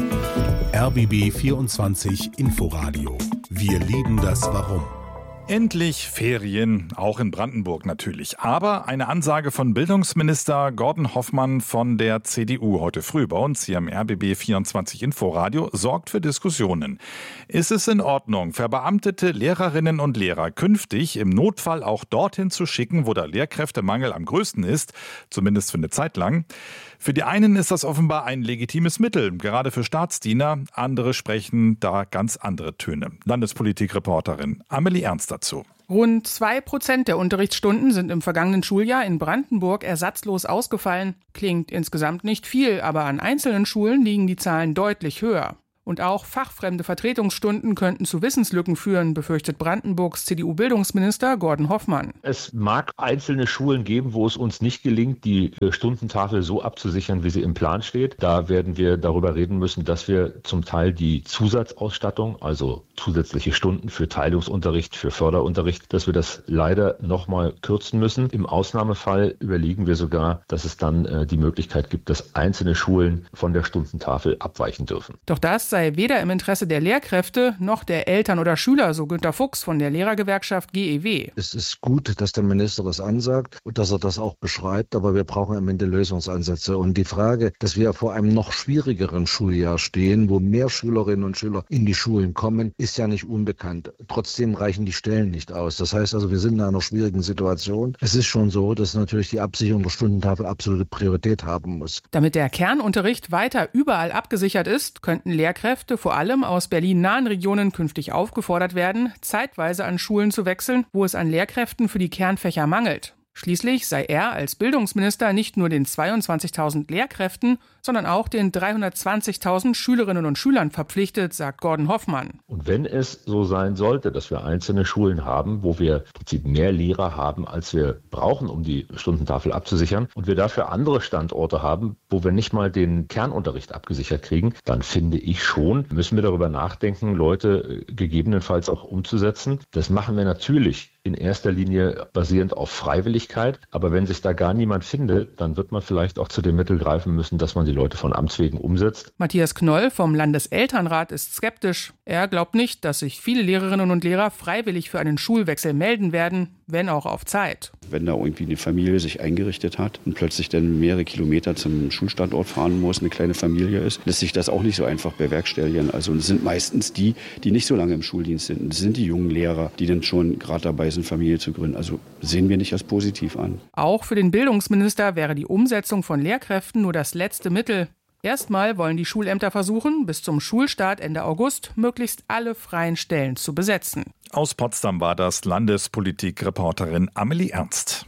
Speaker 4: R B B vierundzwanzig Inforadio. Wir lieben das Warum.
Speaker 5: Endlich Ferien, auch in Brandenburg natürlich. Aber eine Ansage von Bildungsminister Gordon Hoffmann von der C D U heute früh bei uns hier im R B B vierundzwanzig Inforadio sorgt für Diskussionen. Ist es in Ordnung, verbeamtete Lehrerinnen und Lehrer künftig im Notfall auch dorthin zu schicken, wo der Lehrkräftemangel am größten ist, zumindest für eine Zeit lang? Für die einen ist das offenbar ein legitimes Mittel, gerade für Staatsdiener. Andere sprechen da ganz andere Töne. Landespolitikreporterin Amelie Ernst dazu.
Speaker 21: Rund zwei Prozent der Unterrichtsstunden sind im vergangenen Schuljahr in Brandenburg ersatzlos ausgefallen. Klingt insgesamt nicht viel, aber an einzelnen Schulen liegen die Zahlen deutlich höher. Und auch fachfremde Vertretungsstunden könnten zu Wissenslücken führen, befürchtet Brandenburgs C D U-Bildungsminister Gordon Hoffmann.
Speaker 22: Es mag einzelne Schulen geben, wo es uns nicht gelingt, die Stundentafel so abzusichern, wie sie im Plan steht. Da werden wir darüber reden müssen, dass wir zum Teil die Zusatzausstattung, also zusätzliche Stunden für Teilungsunterricht, für Förderunterricht, dass wir das leider nochmal kürzen müssen. Im Ausnahmefall überlegen wir sogar, dass es dann äh, die Möglichkeit gibt, dass einzelne Schulen von der Stundentafel abweichen dürfen.
Speaker 21: Doch das sei weder im Interesse der Lehrkräfte noch der Eltern oder Schüler, so Günter Fuchs von der Lehrergewerkschaft G E W.
Speaker 23: Es ist gut, dass der Minister das ansagt und dass er das auch beschreibt, aber wir brauchen am Ende Lösungsansätze. Und die Frage, dass wir vor einem noch schwierigeren Schuljahr stehen, wo mehr Schülerinnen und Schüler in die Schulen kommen, ist ja nicht unbekannt. Trotzdem reichen die Stellen nicht aus. Das heißt also, wir sind in einer schwierigen Situation. Es ist schon so, dass natürlich die Absicherung der Stundentafel absolute Priorität haben muss.
Speaker 21: Damit der Kernunterricht weiter überall abgesichert ist, könnten Lehrkräfte vor allem aus Berlin-nahen Regionen künftig aufgefordert werden, zeitweise an Schulen zu wechseln, wo es an Lehrkräften für die Kernfächer mangelt. Schließlich sei er als Bildungsminister nicht nur den zweiundzwanzigtausend Lehrkräften, sondern auch den dreihundertzwanzigtausend Schülerinnen und Schülern verpflichtet, sagt Gordon Hoffmann.
Speaker 22: Und wenn es so sein sollte, dass wir einzelne Schulen haben, wo wir im Prinzip mehr Lehrer haben, als wir brauchen, um die Stundentafel abzusichern, und wir dafür andere Standorte haben, wo wir nicht mal den Kernunterricht abgesichert kriegen, dann finde ich schon, müssen wir darüber nachdenken, Leute gegebenenfalls auch umzusetzen. Das machen wir natürlich in erster Linie basierend auf Freiwilligkeit. Aber wenn sich da gar niemand findet, dann wird man vielleicht auch zu dem Mittel greifen müssen, dass man die Leute von Amts wegen umsetzt.
Speaker 21: Matthias Knoll vom Landeselternrat ist skeptisch. Er glaubt nicht, dass sich viele Lehrerinnen und Lehrer freiwillig für einen Schulwechsel melden werden, wenn auch auf Zeit.
Speaker 24: Wenn da irgendwie eine Familie sich eingerichtet hat und plötzlich dann mehrere Kilometer zum Schulstandort fahren muss, eine kleine Familie ist, lässt sich das auch nicht so einfach bewerkstelligen. Also es sind meistens die, die nicht so lange im Schuldienst sind. Es sind die jungen Lehrer, die dann schon gerade dabei sind, Familie zu gründen. Also sehen wir nicht als positiv an.
Speaker 21: Auch für den Bildungsminister wäre die Umsetzung von Lehrkräften nur das letzte Mittel. Erstmal wollen die Schulämter versuchen, bis zum Schulstart Ende August möglichst alle freien Stellen zu besetzen.
Speaker 5: Aus Potsdam war das Landespolitikreporterin Amelie Ernst.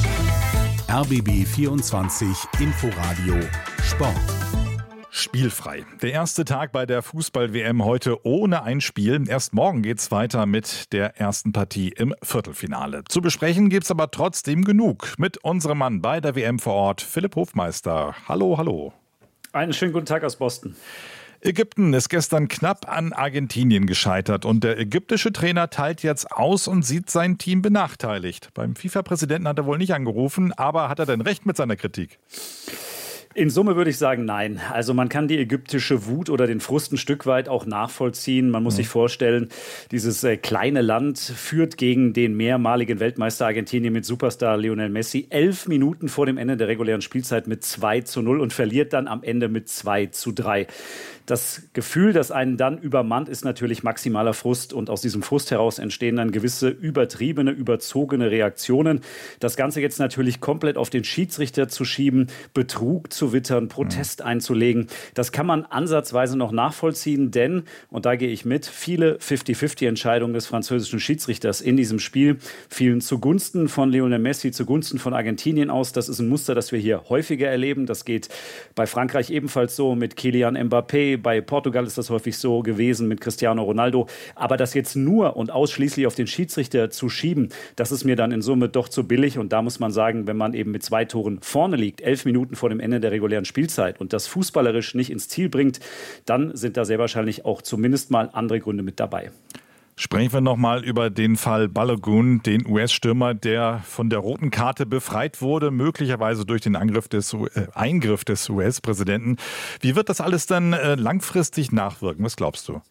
Speaker 4: R B B vierundzwanzig Inforadio Sport.
Speaker 5: Spielfrei. Der erste Tag bei der Fußball-W M heute ohne ein Spiel. Erst morgen geht's weiter mit der ersten Partie im Viertelfinale. Zu besprechen gibt's aber trotzdem genug mit unserem Mann bei der W M vor Ort, Philipp Hofmeister. Hallo, hallo.
Speaker 25: Einen schönen guten Tag aus Boston.
Speaker 5: Ägypten ist gestern knapp an Argentinien gescheitert und der ägyptische Trainer teilt jetzt aus und sieht sein Team benachteiligt. Beim FIFA-Präsidenten hat er wohl nicht angerufen, aber hat er denn recht mit seiner Kritik?
Speaker 25: In Summe würde ich sagen, nein. Also man kann die ägyptische Wut oder den Frust ein Stück weit auch nachvollziehen. Man muss mhm. sich vorstellen, dieses äh, kleine Land führt gegen den mehrmaligen Weltmeister Argentinien mit Superstar Lionel Messi elf Minuten vor dem Ende der regulären Spielzeit mit zwei zu null und verliert dann am Ende mit zwei zu drei. Das Gefühl, das einen dann übermannt, ist natürlich maximaler Frust und aus diesem Frust heraus entstehen dann gewisse übertriebene, überzogene Reaktionen. Das Ganze jetzt natürlich komplett auf den Schiedsrichter zu schieben, Betrug zu rumzuwittern, Protest mhm. einzulegen. Das kann man ansatzweise noch nachvollziehen, denn, und da gehe ich mit, viele fünfzig fünfzig-Entscheidungen des französischen Schiedsrichters in diesem Spiel fielen zugunsten von Lionel Messi, zugunsten von Argentinien aus. Das ist ein Muster, das wir hier häufiger erleben. Das geht bei Frankreich ebenfalls so, mit Kylian Mbappé. Bei Portugal ist das häufig so gewesen, mit Cristiano Ronaldo. Aber das jetzt nur und ausschließlich auf den Schiedsrichter zu schieben, das ist mir dann in Summe doch zu billig. Und da muss man sagen, wenn man eben mit zwei Toren vorne liegt, elf Minuten vor dem Ende der regulären Spielzeit und das fußballerisch nicht ins Ziel bringt, dann sind da sehr wahrscheinlich auch zumindest mal andere Gründe mit dabei.
Speaker 5: Sprechen wir nochmal über den Fall Balogun, den U S-Stürmer, der von der roten Karte befreit wurde, möglicherweise durch den Angriff des, äh, Eingriff des U S-Präsidenten. Wie wird das alles dann äh, langfristig nachwirken? Was glaubst du?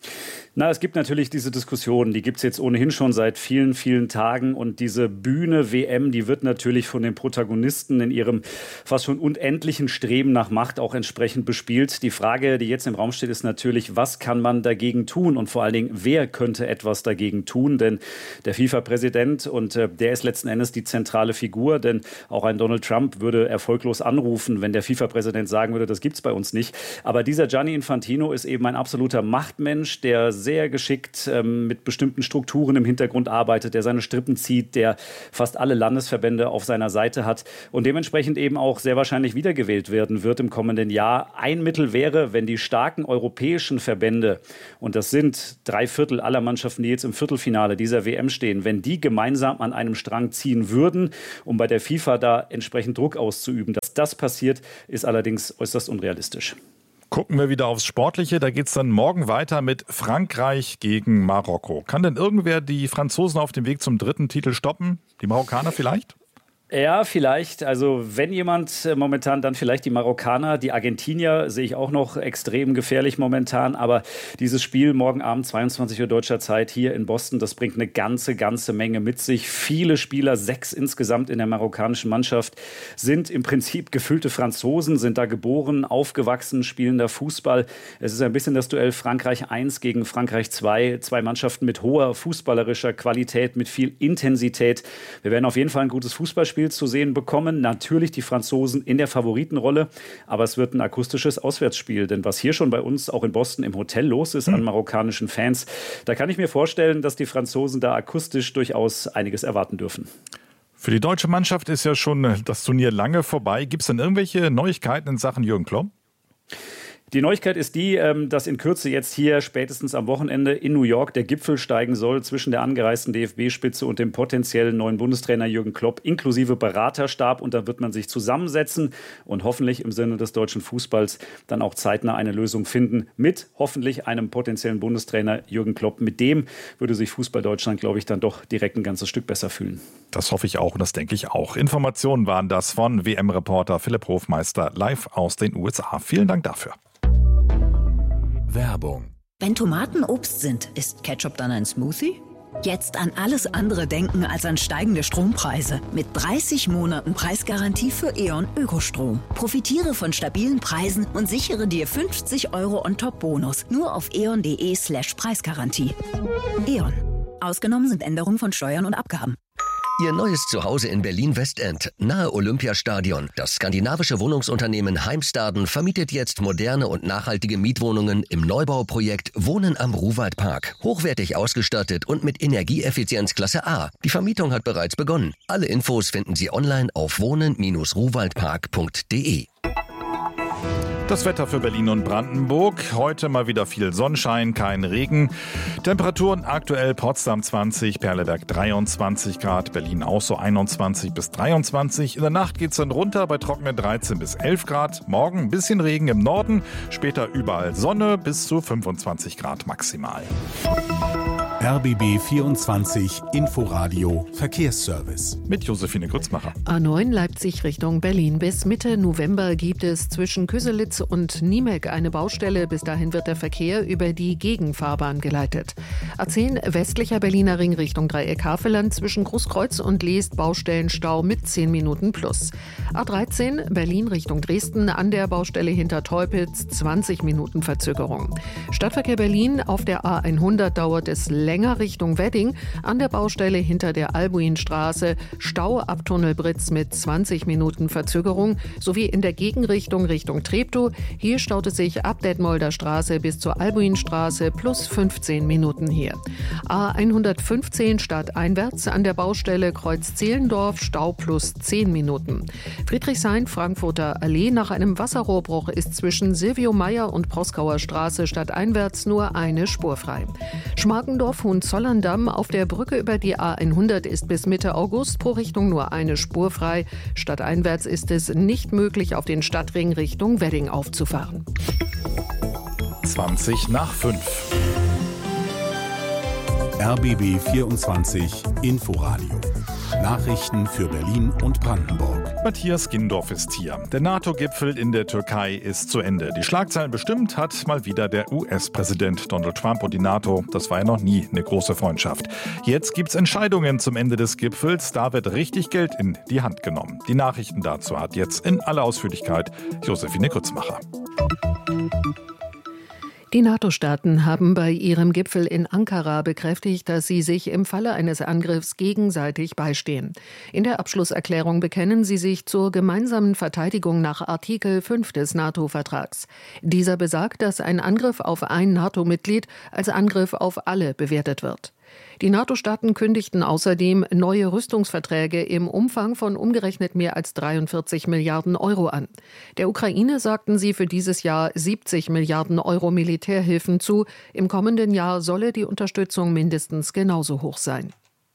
Speaker 25: Na, es gibt natürlich diese Diskussion, die gibt es jetzt ohnehin schon seit vielen, vielen Tagen. Und diese Bühne W M, die wird natürlich von den Protagonisten in ihrem fast schon unendlichen Streben nach Macht auch entsprechend bespielt. Die Frage, die jetzt im Raum steht, ist natürlich, was kann man dagegen tun? Und vor allen Dingen, wer könnte etwas dagegen tun? Denn der FIFA-Präsident, und äh, der ist letzten Endes die zentrale Figur, denn auch ein Donald Trump würde erfolglos anrufen, wenn der FIFA-Präsident sagen würde, das gibt's bei uns nicht. Aber dieser Gianni Infantino ist eben ein absoluter Machtmensch, der sehr geschickt ähm, mit bestimmten Strukturen im Hintergrund arbeitet, der seine Strippen zieht, der fast alle Landesverbände auf seiner Seite hat und dementsprechend eben auch sehr wahrscheinlich wiedergewählt werden wird im kommenden Jahr. Ein Mittel wäre, wenn die starken europäischen Verbände, und das sind drei Viertel aller Mannschaften, die jetzt im Viertelfinale dieser W M stehen, wenn die gemeinsam an einem Strang ziehen würden, um bei der FIFA da entsprechend Druck auszuüben. Dass das passiert, ist allerdings äußerst unrealistisch.
Speaker 5: Gucken wir wieder aufs Sportliche. Da geht es dann morgen weiter mit Frankreich gegen Marokko. Kann denn irgendwer die Franzosen auf dem Weg zum dritten Titel stoppen? Die Marokkaner vielleicht?
Speaker 25: Ja, vielleicht. Also wenn jemand momentan, dann vielleicht die Marokkaner. Die Argentinier sehe ich auch noch extrem gefährlich momentan. Aber dieses Spiel morgen Abend, zweiundzwanzig Uhr deutscher Zeit hier in Boston, das bringt eine ganze, ganze Menge mit sich. Viele Spieler, sechs insgesamt in der marokkanischen Mannschaft, sind im Prinzip gefüllte Franzosen, sind da geboren, aufgewachsen, spielen da Fußball. Es ist ein bisschen das Duell Frankreich eins gegen Frankreich zwei. Zwei Mannschaften mit hoher fußballerischer Qualität, mit viel Intensität. Wir werden auf jeden Fall ein gutes Fußballspiel zu sehen bekommen. Natürlich die Franzosen in der Favoritenrolle, aber es wird ein akustisches Auswärtsspiel. Denn was hier schon bei uns auch in Boston im Hotel los ist an marokkanischen Fans, da kann ich mir vorstellen, dass die Franzosen da akustisch durchaus einiges erwarten dürfen.
Speaker 5: Für die deutsche Mannschaft ist ja schon das Turnier lange vorbei. Gibt es denn irgendwelche Neuigkeiten in Sachen Jürgen Klopp?
Speaker 25: Die Neuigkeit ist die, dass in Kürze jetzt hier spätestens am Wochenende in New York der Gipfel steigen soll zwischen der angereisten D F B-Spitze und dem potenziellen neuen Bundestrainer Jürgen Klopp inklusive Beraterstab. Und da wird man sich zusammensetzen und hoffentlich im Sinne des deutschen Fußballs dann auch zeitnah eine Lösung finden mit hoffentlich einem potenziellen Bundestrainer Jürgen Klopp. Mit dem würde sich Fußball Deutschland, glaube ich, dann doch direkt ein ganzes Stück besser fühlen.
Speaker 5: Das hoffe ich auch und das denke ich auch. Informationen waren das von W M-Reporter Philipp Hofmeister live aus den U S A. Vielen Dank dafür.
Speaker 2: Werbung. Wenn Tomaten Obst sind, ist Ketchup dann ein Smoothie? Jetzt an alles andere denken als an steigende Strompreise. Mit dreißig Monaten Preisgarantie für E.ON Ökostrom. Profitiere von stabilen Preisen und sichere dir fünfzig Euro On-Top-Bonus. Nur auf eon.de slash Preisgarantie. E.ON. Ausgenommen sind Änderungen von Steuern und Abgaben.
Speaker 3: Ihr neues Zuhause in Berlin-Westend, nahe Olympiastadion. Das skandinavische Wohnungsunternehmen Heimstaden vermietet jetzt moderne und nachhaltige Mietwohnungen im Neubauprojekt Wohnen am Ruwaldpark. Hochwertig ausgestattet und mit Energieeffizienz Klasse A. Die Vermietung hat bereits begonnen. Alle Infos finden Sie online auf wohnen Bindestrich ruwaldpark punkt de.
Speaker 5: Das Wetter für Berlin und Brandenburg. Heute mal wieder viel Sonnenschein, kein Regen. Temperaturen aktuell Potsdam zwanzig, Perleberg dreiundzwanzig Grad, Berlin auch so einundzwanzig bis dreiundzwanzig. In der Nacht geht es dann runter bei trockenen dreizehn bis elf Grad. Morgen ein bisschen Regen im Norden, später überall Sonne bis zu fünfundzwanzig Grad maximal.
Speaker 4: R B B vierundzwanzig Inforadio Verkehrsservice.
Speaker 5: Mit Josephine Grützmacher.
Speaker 1: A neun Leipzig Richtung Berlin. Bis Mitte November gibt es zwischen Köselitz und Niemek eine Baustelle. Bis dahin wird der Verkehr über die Gegenfahrbahn geleitet. A zehn westlicher Berliner Ring Richtung Dreieck Havelland zwischen Großkreuz und Leest Baustellenstau mit zehn Minuten plus. A dreizehn Berlin Richtung Dresden an der Baustelle hinter Teupitz zwanzig Minuten Verzögerung. Stadtverkehr Berlin auf der A hundert dauert es länger länger Richtung Wedding, an der Baustelle hinter der Albuinstraße Stau ab Tunnel Britz mit zwanzig Minuten Verzögerung, sowie in der Gegenrichtung Richtung Treptow. Hier staut es sich ab Detmolder Straße bis zur Albuinstraße plus fünfzehn Minuten hier. A hundertfünfzehn stadteinwärts an der Baustelle Kreuz Zehlendorf, Stau plus zehn Minuten. Friedrichshain, Frankfurter Allee, nach einem Wasserrohrbruch ist zwischen Silvio Meyer und Proskauer Straße stadteinwärts nur eine Spur frei. Schmarkendorf, Hohenzollern-Damm, auf der Brücke über die A hundert ist bis Mitte August pro Richtung nur eine Spur frei. Stadteinwärts ist es nicht möglich, auf den Stadtring Richtung Wedding aufzufahren.
Speaker 5: zwanzig nach fünf.
Speaker 4: R B B vierundzwanzig Inforadio. Nachrichten für Berlin und Brandenburg.
Speaker 5: Matthias Gindorf ist hier. Der NATO-Gipfel in der Türkei ist zu Ende. Die Schlagzeilen bestimmt hat mal wieder der U S-Präsident Donald Trump und die NATO. Das war ja noch nie eine große Freundschaft. Jetzt gibt's Entscheidungen zum Ende des Gipfels. Da wird richtig Geld in die Hand genommen. Die Nachrichten dazu hat jetzt in aller Ausführlichkeit Josephine Grützmacher.
Speaker 1: Die NATO-Staaten haben bei ihrem Gipfel in Ankara bekräftigt, dass sie sich im Falle eines Angriffs gegenseitig beistehen. In der Abschlusserklärung bekennen sie sich zur gemeinsamen Verteidigung nach Artikel fünf des NATO-Vertrags. Dieser besagt, dass ein Angriff auf ein NATO-Mitglied als Angriff auf alle bewertet wird. Die NATO-Staaten kündigten außerdem neue Rüstungsverträge im Umfang von umgerechnet mehr als dreiundvierzig Milliarden Euro an. Der Ukraine sagten sie für dieses Jahr siebzig Milliarden Euro Militärhilfen zu. Im kommenden Jahr solle die Unterstützung mindestens genauso hoch sein.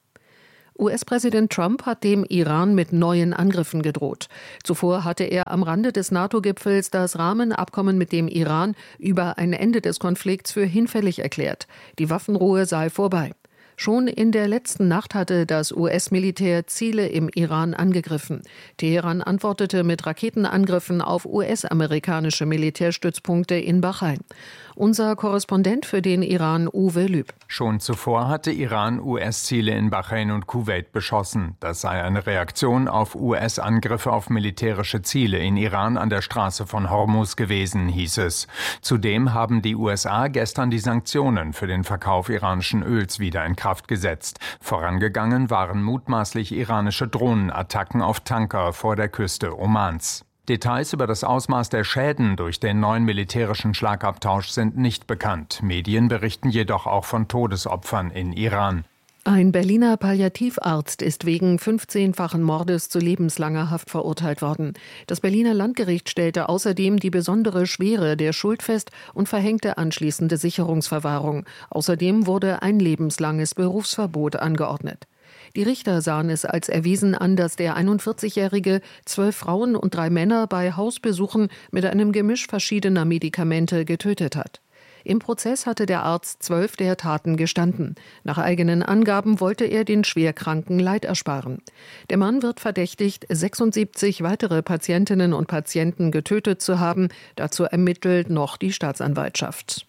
Speaker 1: U S-Präsident Trump hat dem Iran mit neuen Angriffen gedroht. Zuvor hatte er am Rande des NATO-Gipfels das Rahmenabkommen mit dem Iran über ein Ende des Konflikts für hinfällig erklärt. Die Waffenruhe sei vorbei. Schon in der letzten Nacht hatte das U S-Militär Ziele im Iran angegriffen. Teheran antwortete mit Raketenangriffen auf U S-amerikanische Militärstützpunkte in Bahrain. Unser Korrespondent für den Iran, Uwe Lüb.
Speaker 7: Schon zuvor hatte Iran U S-Ziele in Bahrain und Kuwait beschossen. Das sei eine Reaktion auf U S-Angriffe auf militärische Ziele in Iran an der Straße von Hormuz gewesen, hieß es. Zudem haben die U S A gestern die Sanktionen für den Verkauf iranischen Öls wieder in Kraft gesetzt. Vorangegangen waren mutmaßlich iranische Drohnenattacken auf Tanker vor der Küste Omans. Details über das Ausmaß der Schäden durch den neuen militärischen Schlagabtausch sind nicht bekannt. Medien berichten jedoch auch von Todesopfern in Iran.
Speaker 1: Ein Berliner Palliativarzt ist wegen fünfzehnfachen Mordes zu lebenslanger Haft verurteilt worden. Das Berliner Landgericht stellte außerdem die besondere Schwere der Schuld fest und verhängte anschließende Sicherungsverwahrung. Außerdem wurde ein lebenslanges Berufsverbot angeordnet. Die Richter sahen es als erwiesen an, dass der einundvierzigjährige zwölf Frauen und drei Männer bei Hausbesuchen mit einem Gemisch verschiedener Medikamente getötet hat. Im Prozess hatte der Arzt zwölf der Taten gestanden. Nach eigenen Angaben wollte er den Schwerkranken Leid ersparen. Der Mann wird verdächtigt, sechsundsiebzig weitere Patientinnen und Patienten getötet zu haben. Dazu ermittelt noch die Staatsanwaltschaft.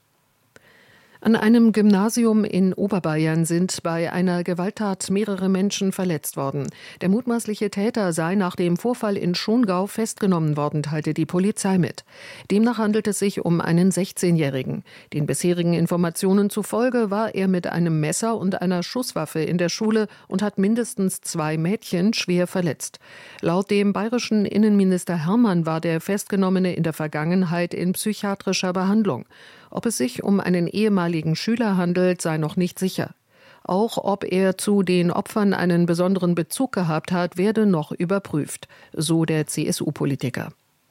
Speaker 1: An einem Gymnasium in Oberbayern sind bei einer Gewalttat mehrere Menschen verletzt worden. Der mutmaßliche Täter sei nach dem Vorfall in Schongau festgenommen worden, teilte die Polizei mit. Demnach handelt es sich um einen sechzehnjährigen. Den bisherigen Informationen zufolge war er mit einem Messer und einer Schusswaffe in der Schule und hat mindestens zwei Mädchen schwer verletzt. Laut dem bayerischen Innenminister Hermann war der Festgenommene in der Vergangenheit in psychiatrischer Behandlung. Ob es sich um einen ehemaligen Schüler handelt, sei noch nicht sicher. Auch ob er zu den Opfern einen besonderen Bezug gehabt hat, werde noch überprüft, so der C S U-Politiker.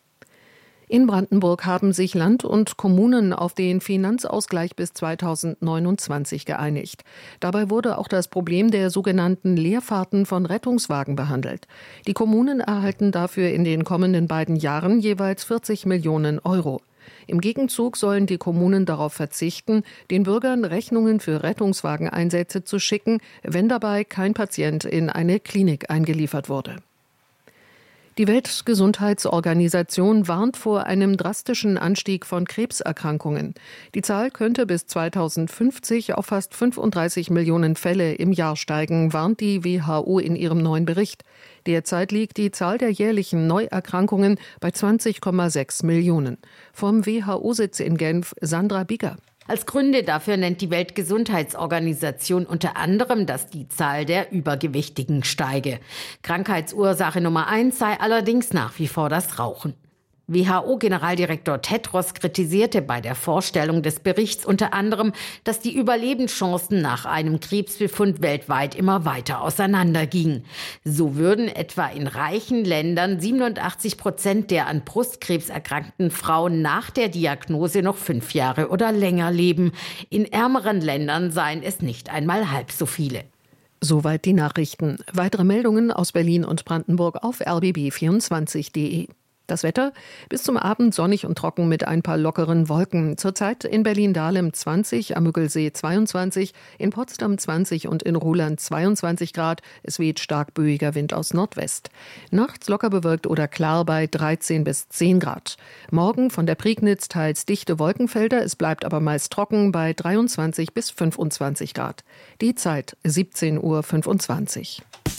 Speaker 1: In Brandenburg haben sich Land und Kommunen auf den Finanzausgleich bis zweitausendneunundzwanzig geeinigt. Dabei wurde auch das Problem der sogenannten Leerfahrten von Rettungswagen behandelt. Die Kommunen erhalten dafür in den kommenden beiden Jahren jeweils vierzig Millionen Euro. Im Gegenzug sollen die Kommunen darauf verzichten, den Bürgern Rechnungen für Rettungswageneinsätze zu schicken, wenn dabei kein Patient in eine Klinik eingeliefert wurde. Die Weltgesundheitsorganisation warnt vor einem drastischen Anstieg von Krebserkrankungen. Die Zahl könnte bis zweitausendfünfzig auf fast fünfunddreißig Millionen Fälle im Jahr steigen, warnt die W H O in ihrem neuen Bericht. Derzeit liegt die Zahl der jährlichen Neuerkrankungen bei zwanzig Komma sechs Millionen. Vom W H O-Sitz in Genf, Sandra Bigger.
Speaker 8: Als Gründe dafür nennt die Weltgesundheitsorganisation unter anderem, dass die Zahl der Übergewichtigen steige. Krankheitsursache Nummer eins sei allerdings nach wie vor das Rauchen. W H O-Generaldirektor Tedros kritisierte bei der Vorstellung des Berichts unter anderem, dass die Überlebenschancen nach einem Krebsbefund weltweit immer weiter auseinandergingen. So würden etwa in reichen Ländern siebenundachtzig Prozent der an Brustkrebs erkrankten Frauen nach der Diagnose noch fünf Jahre oder länger leben. In ärmeren Ländern seien es nicht einmal halb so viele.
Speaker 1: Soweit die Nachrichten. Weitere Meldungen aus Berlin und Brandenburg auf r b b vierundzwanzig punkt d e. Das Wetter bis zum Abend sonnig und trocken mit ein paar lockeren Wolken. Zurzeit in Berlin-Dahlem zwanzig, am Müggelsee zweiundzwanzig, in Potsdam zwanzig und in Ruhland zweiundzwanzig Grad. Es weht stark böiger Wind aus Nordwest. Nachts locker bewölkt oder klar bei dreizehn bis zehn Grad. Morgen von der Prignitz teils dichte Wolkenfelder. Es bleibt aber meist trocken bei dreiundzwanzig bis fünfundzwanzig Grad. Die Zeit siebzehn Uhr fünfundzwanzig.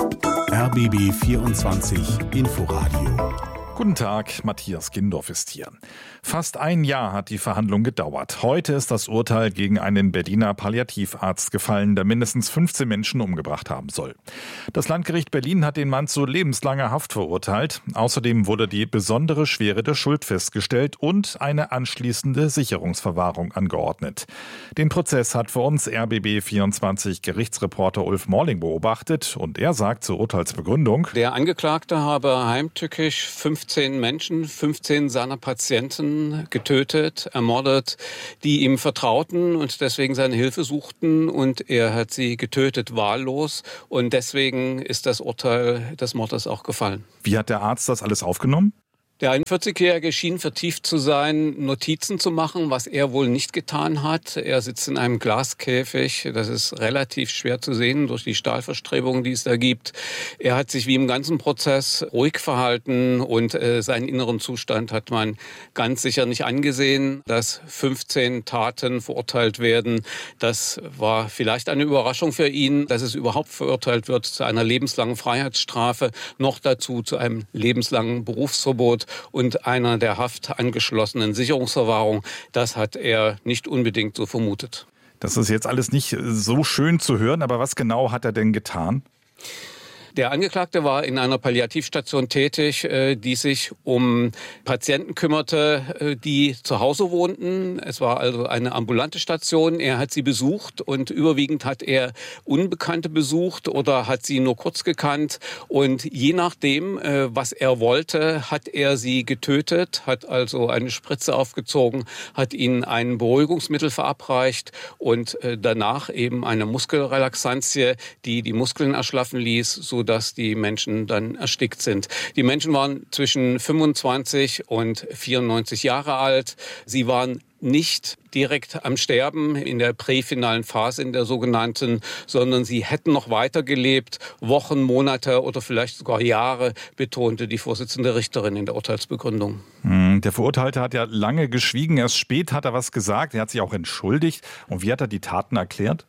Speaker 4: R B B vierundzwanzig Inforadio.
Speaker 5: Guten Tag, Matthias Gindorf ist hier. Fast ein Jahr hat die Verhandlung gedauert. Heute ist das Urteil gegen einen Berliner Palliativarzt gefallen, der mindestens fünfzehn Menschen umgebracht haben soll. Das Landgericht Berlin hat den Mann zu lebenslanger Haft verurteilt. Außerdem wurde die besondere Schwere der Schuld festgestellt und eine anschließende Sicherungsverwahrung angeordnet. Den Prozess hat für uns R B B vierundzwanzig Gerichtsreporter Ulf Morling beobachtet und er sagt zur Urteilsbegründung:
Speaker 9: Der Angeklagte habe heimtückisch fünfzehn Menschen, fünfzehn seiner Patienten getötet, ermordet, die ihm vertrauten und deswegen seine Hilfe suchten, und er hat sie getötet wahllos, und deswegen ist das Urteil des Mordes auch gefallen.
Speaker 5: Wie hat der Arzt das alles aufgenommen?
Speaker 9: Der einundvierzigjährige schien vertieft zu sein, Notizen zu machen, was er wohl nicht getan hat. Er sitzt in einem Glaskäfig. Das ist relativ schwer zu sehen durch die Stahlverstrebungen, die es da gibt. Er hat sich wie im ganzen Prozess ruhig verhalten und äh, seinen inneren Zustand hat man ganz sicher nicht angesehen. Dass fünfzehn Taten verurteilt werden, das war vielleicht eine Überraschung für ihn, dass es überhaupt verurteilt wird zu einer lebenslangen Freiheitsstrafe, noch dazu zu einem lebenslangen Berufsverbot und einer der Haft angeschlossenen Sicherungsverwahrung. Das hat er nicht unbedingt so vermutet.
Speaker 5: Das ist jetzt alles nicht so schön zu hören, aber was genau hat er denn getan?
Speaker 9: Der Angeklagte war in einer Palliativstation tätig, die sich um Patienten kümmerte, die zu Hause wohnten. Es war also eine ambulante Station. Er hat sie besucht und überwiegend hat er Unbekannte besucht oder hat sie nur kurz gekannt. Und je nachdem, was er wollte, hat er sie getötet, hat also eine Spritze aufgezogen, hat ihnen ein Beruhigungsmittel verabreicht und danach eben eine Muskelrelaxantie, die die Muskeln erschlaffen ließ, so dass die Menschen dann erstickt sind. Die Menschen waren zwischen fünfundzwanzig und vierundneunzig Jahre alt. Sie waren nicht direkt am Sterben in der präfinalen Phase, in der sogenannten, sondern sie hätten noch weitergelebt, Wochen, Monate oder vielleicht sogar Jahre, betonte die Vorsitzende Richterin in der Urteilsbegründung.
Speaker 5: Der Verurteilte hat ja lange geschwiegen. Erst spät hat er was gesagt. Er hat sich auch entschuldigt. Und wie hat er die Taten erklärt?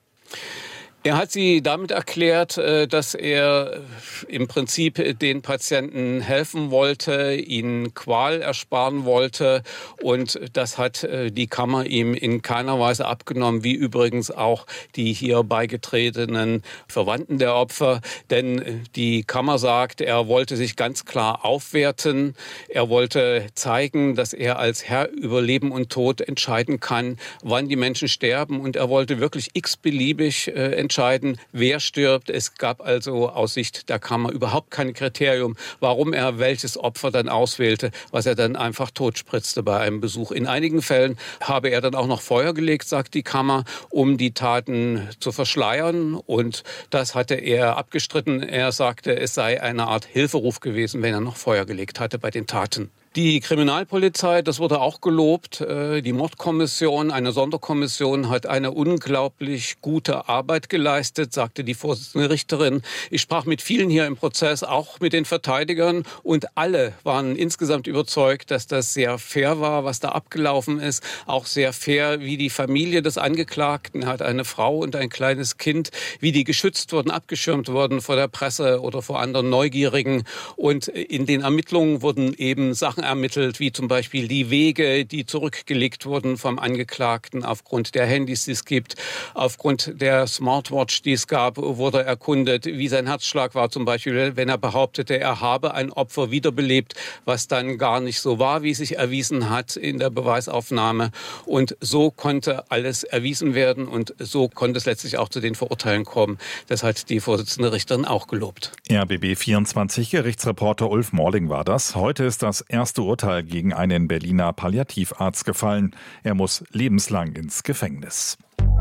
Speaker 9: Er hat sie damit erklärt, dass er im Prinzip den Patienten helfen wollte, ihnen Qual ersparen wollte, und das hat die Kammer ihm in keiner Weise abgenommen, wie übrigens auch die hier beigetretenen Verwandten der Opfer, denn die Kammer sagt, er wollte sich ganz klar aufwerten, er wollte zeigen, dass er als Herr über Leben und Tod entscheiden kann, wann die Menschen sterben, und er wollte wirklich x-beliebig entscheiden, entscheiden, wer stirbt. Es gab also aus Sicht der Kammer überhaupt kein Kriterium, warum er welches Opfer dann auswählte, was er dann einfach totspritzte bei einem Besuch. In einigen Fällen habe er dann auch noch Feuer gelegt, sagt die Kammer, um die Taten zu verschleiern. Und das hatte er abgestritten. Er sagte, es sei eine Art Hilferuf gewesen, wenn er noch Feuer gelegt hatte bei den Taten. Die Kriminalpolizei, das wurde auch gelobt, die Mordkommission, eine Sonderkommission, hat eine unglaublich gute Arbeit geleistet, sagte die Vorsitzende Richterin. Ich sprach mit vielen hier im Prozess, auch mit den Verteidigern, und alle waren insgesamt überzeugt, dass das sehr fair war, was da abgelaufen ist. Auch sehr fair, wie die Familie des Angeklagten, hat eine Frau und ein kleines Kind, wie die geschützt wurden, abgeschirmt wurden vor der Presse oder vor anderen Neugierigen. Und in den Ermittlungen wurden eben Sachen ermittelt, wie zum Beispiel die Wege, die zurückgelegt wurden vom Angeklagten aufgrund der Handys, die es gibt, aufgrund der Smartwatch, die es gab, wurde erkundet, wie sein Herzschlag war zum Beispiel, wenn er behauptete, er habe ein Opfer wiederbelebt, was dann gar nicht so war, wie sich erwiesen hat in der Beweisaufnahme. Und so konnte alles erwiesen werden und so konnte es letztlich auch zu den Verurteilen kommen. Das hat die Vorsitzende Richterin auch gelobt.
Speaker 5: R B B vierundzwanzig Gerichtsreporter Ulf Morling war das. Heute ist das erste Urteil gegen einen Berliner Palliativarzt gefallen. Er muss lebenslang ins Gefängnis.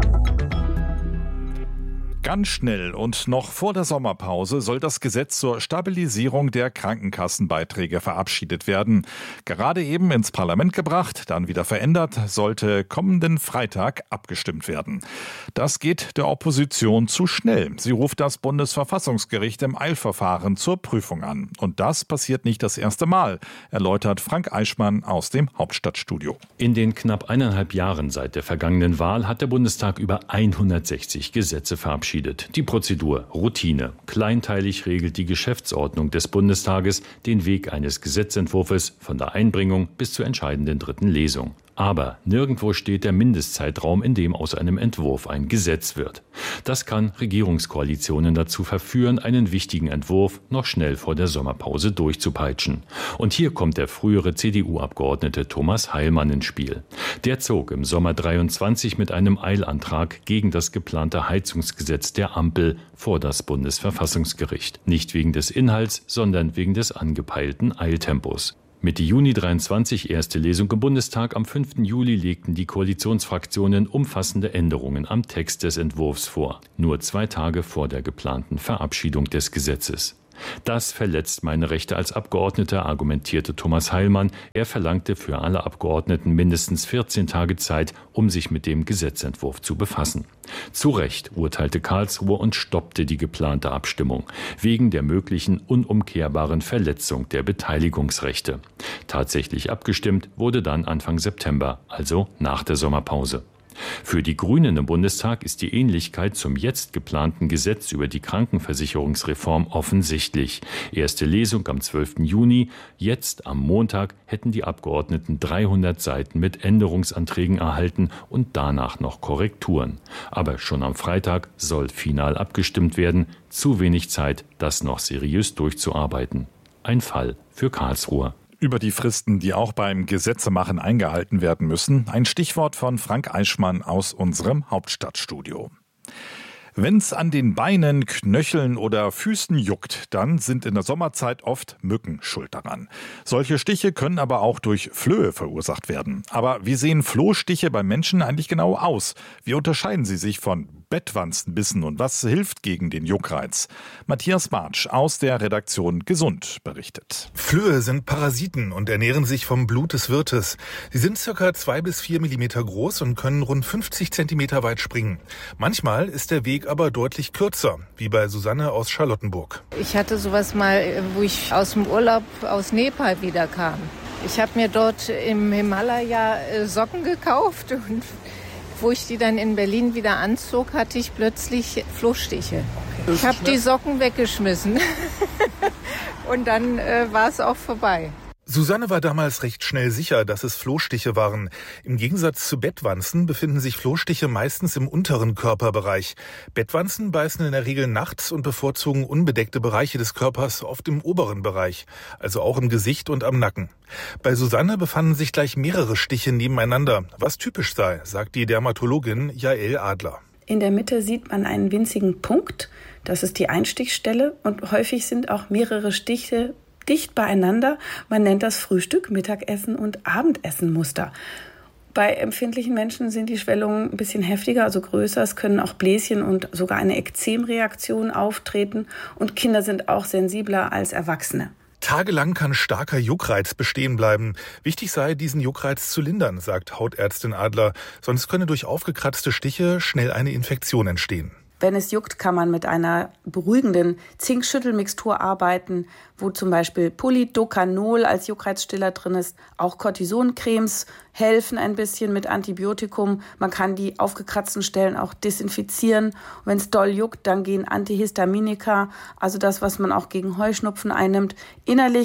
Speaker 5: Ganz schnell und noch vor der Sommerpause soll das Gesetz zur Stabilisierung der Krankenkassenbeiträge verabschiedet werden. Gerade eben ins Parlament gebracht, dann wieder verändert, sollte kommenden Freitag abgestimmt werden. Das geht der Opposition zu schnell. Sie ruft das Bundesverfassungsgericht im Eilverfahren zur Prüfung an. Und das passiert nicht das erste Mal, erläutert Frank Eichmann aus dem Hauptstadtstudio.
Speaker 10: In den knapp eineinhalb Jahren seit der vergangenen Wahl hat der Bundestag über hundertsechzig Gesetze verabschiedet. Die Prozedur Routine. Kleinteilig regelt die Geschäftsordnung des Bundestages den Weg eines Gesetzentwurfs von der Einbringung bis zur entscheidenden dritten Lesung. Aber nirgendwo steht der Mindestzeitraum, in dem aus einem Entwurf ein Gesetz wird. Das kann Regierungskoalitionen dazu verführen, einen wichtigen Entwurf noch schnell vor der Sommerpause durchzupeitschen. Und hier kommt der frühere C D U-Abgeordnete Thomas Heilmann ins Spiel. Der zog im Sommer dreiundzwanzig mit einem Eilantrag gegen das geplante Heizungsgesetz der Ampel vor das Bundesverfassungsgericht. Nicht wegen des Inhalts, sondern wegen des angepeilten Eiltempos. Mitte Juni dreiundzwanzig erste Lesung im Bundestag. Am fünften Juli legten die Koalitionsfraktionen umfassende Änderungen am Text des Entwurfs vor. Nur zwei Tage vor der geplanten Verabschiedung des Gesetzes. Das verletzt meine Rechte als Abgeordneter, argumentierte Thomas Heilmann. Er verlangte für alle Abgeordneten mindestens vierzehn Tage Zeit, um sich mit dem Gesetzentwurf zu befassen. Zu Recht urteilte Karlsruhe und stoppte die geplante Abstimmung wegen der möglichen unumkehrbaren Verletzung der Beteiligungsrechte. Tatsächlich abgestimmt wurde dann Anfang September, also nach der Sommerpause. Für die Grünen im Bundestag ist die Ähnlichkeit zum jetzt geplanten Gesetz über die Krankenversicherungsreform offensichtlich. Erste Lesung am zwölften Juni. Jetzt am Montag hätten die Abgeordneten dreihundert Seiten mit Änderungsanträgen erhalten und danach noch Korrekturen. Aber schon am Freitag soll final abgestimmt werden. Zu wenig Zeit, das noch seriös durchzuarbeiten. Ein Fall für Karlsruhe.
Speaker 5: Über die Fristen, die auch beim Gesetzemachen eingehalten werden müssen, ein Stichwort von Frank Eichmann aus unserem Hauptstadtstudio. Wenn's an den Beinen, Knöcheln oder Füßen juckt, dann sind in der Sommerzeit oft Mücken schuld daran. Solche Stiche können aber auch durch Flöhe verursacht werden. Aber wie sehen Flohstiche beim Menschen eigentlich genau aus? Wie unterscheiden sie sich von Bettwanzenbissen und was hilft gegen den Juckreiz? Matthias Bartsch aus der Redaktion Gesund berichtet.
Speaker 11: Flöhe sind Parasiten und ernähren sich vom Blut des Wirtes. Sie sind circa zwei bis vier Millimeter groß und können rund fünfzig Zentimeter weit springen. Manchmal ist der Weg aber deutlich kürzer, wie bei Susanne aus Charlottenburg.
Speaker 12: Ich hatte sowas mal, wo ich aus dem Urlaub aus Nepal wiederkam. Ich habe mir dort im Himalaya Socken gekauft und wo ich die dann in Berlin wieder anzog, hatte ich plötzlich Flohstiche. Ich habe die Socken weggeschmissen und dann äh, war es auch vorbei.
Speaker 11: Susanne war damals recht schnell sicher, dass es Flohstiche waren. Im Gegensatz zu Bettwanzen befinden sich Flohstiche meistens im unteren Körperbereich. Bettwanzen beißen in der Regel nachts und bevorzugen unbedeckte Bereiche des Körpers, oft im oberen Bereich, also auch im Gesicht und am Nacken. Bei Susanne befanden sich gleich mehrere Stiche nebeneinander, was typisch sei, sagt die Dermatologin Jael Adler.
Speaker 14: In der Mitte sieht man einen winzigen Punkt, das ist die Einstichstelle, und häufig sind auch mehrere Stiche dicht beieinander. Man nennt das Frühstück, Mittagessen und Abendessenmuster. Bei empfindlichen Menschen sind die Schwellungen ein bisschen heftiger, also größer. Es können auch Bläschen und sogar eine Ekzemreaktion auftreten. Und Kinder sind auch sensibler als Erwachsene.
Speaker 11: Tagelang kann starker Juckreiz bestehen bleiben. Wichtig sei, diesen Juckreiz zu lindern, sagt Hautärztin Adler. Sonst könne durch aufgekratzte Stiche schnell eine Infektion entstehen.
Speaker 14: Wenn es juckt, kann man mit einer beruhigenden Zinkschüttelmixtur arbeiten, wo zum Beispiel Polydocanol als Juckreizstiller drin ist. Auch Cortisoncremes helfen ein bisschen mit Antibiotikum. Man kann die aufgekratzten Stellen auch desinfizieren. Wenn es doll juckt, dann gehen Antihistaminika, also das, was man auch gegen Heuschnupfen einnimmt. Innerlich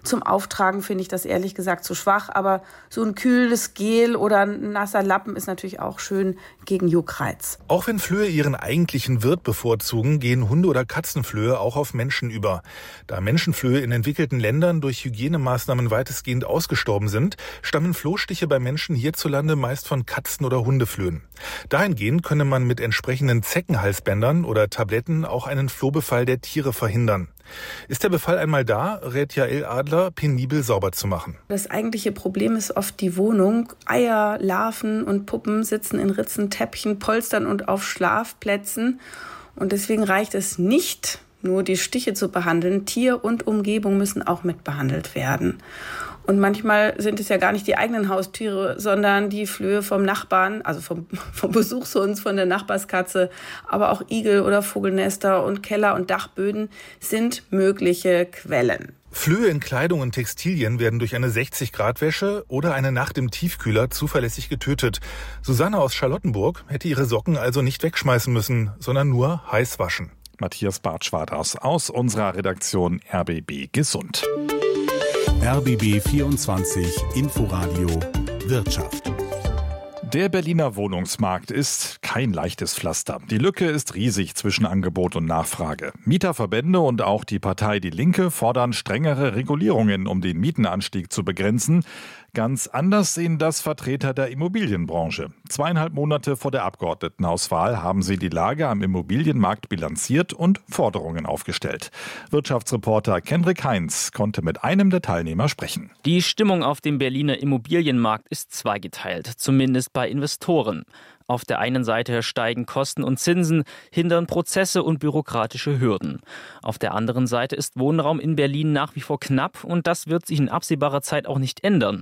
Speaker 14: Zum Auftragen finde ich das ehrlich gesagt zu schwach, aber so ein kühles Gel oder ein nasser Lappen ist natürlich auch schön gegen Juckreiz.
Speaker 11: Auch wenn Flöhe ihren eigentlichen Wirt bevorzugen, gehen Hunde- oder Katzenflöhe auch auf Menschen über. Da Menschenflöhe in entwickelten Ländern durch Hygienemaßnahmen weitestgehend ausgestorben sind, stammen Flohstiche bei Menschen hierzulande meist von Katzen- oder Hundeflöhen. Dahingehend könne man mit entsprechenden Zeckenhalsbändern oder Tabletten auch einen Flohbefall der Tiere verhindern. Ist der Befall einmal da, rät Jael Adler, penibel sauber zu machen.
Speaker 14: Das eigentliche Problem ist oft die Wohnung. Eier, Larven und Puppen sitzen in Ritzen, Teppichen, Polstern und auf Schlafplätzen. Und deswegen reicht es nicht, nur die Stiche zu behandeln. Tier und Umgebung müssen auch mit behandelt werden. Und manchmal sind es ja gar nicht die eigenen Haustiere, sondern die Flöhe vom Nachbarn, also vom, vom Besuchshund, von der Nachbarskatze. Aber auch Igel oder Vogelnester und Keller und Dachböden sind mögliche Quellen.
Speaker 11: Flöhe in Kleidung und Textilien werden durch eine sechzig Grad Wäsche oder eine Nacht im Tiefkühler zuverlässig getötet. Susanne aus Charlottenburg hätte ihre Socken also nicht wegschmeißen müssen, sondern nur heiß waschen.
Speaker 5: Matthias Bartsch war das aus unserer Redaktion R B B Gesund.
Speaker 4: R B B vierundzwanzig Inforadio Wirtschaft.
Speaker 5: Der Berliner Wohnungsmarkt ist kein leichtes Pflaster. Die Lücke ist riesig zwischen Angebot und Nachfrage. Mieterverbände und auch die Partei Die Linke fordern strengere Regulierungen, um den Mietenanstieg zu begrenzen. Ganz anders sehen das Vertreter der Immobilienbranche. Zweieinhalb Monate vor der Abgeordnetenhauswahl haben sie die Lage am Immobilienmarkt bilanziert und Forderungen aufgestellt. Wirtschaftsreporter Kendrick Heinz konnte mit einem der Teilnehmer sprechen.
Speaker 13: Die Stimmung auf dem Berliner Immobilienmarkt ist zweigeteilt, zumindest bei Investoren. Auf der einen Seite steigen Kosten und Zinsen, hindern Prozesse und bürokratische Hürden. Auf der anderen Seite ist Wohnraum in Berlin nach wie vor knapp und das wird sich in absehbarer Zeit auch nicht ändern.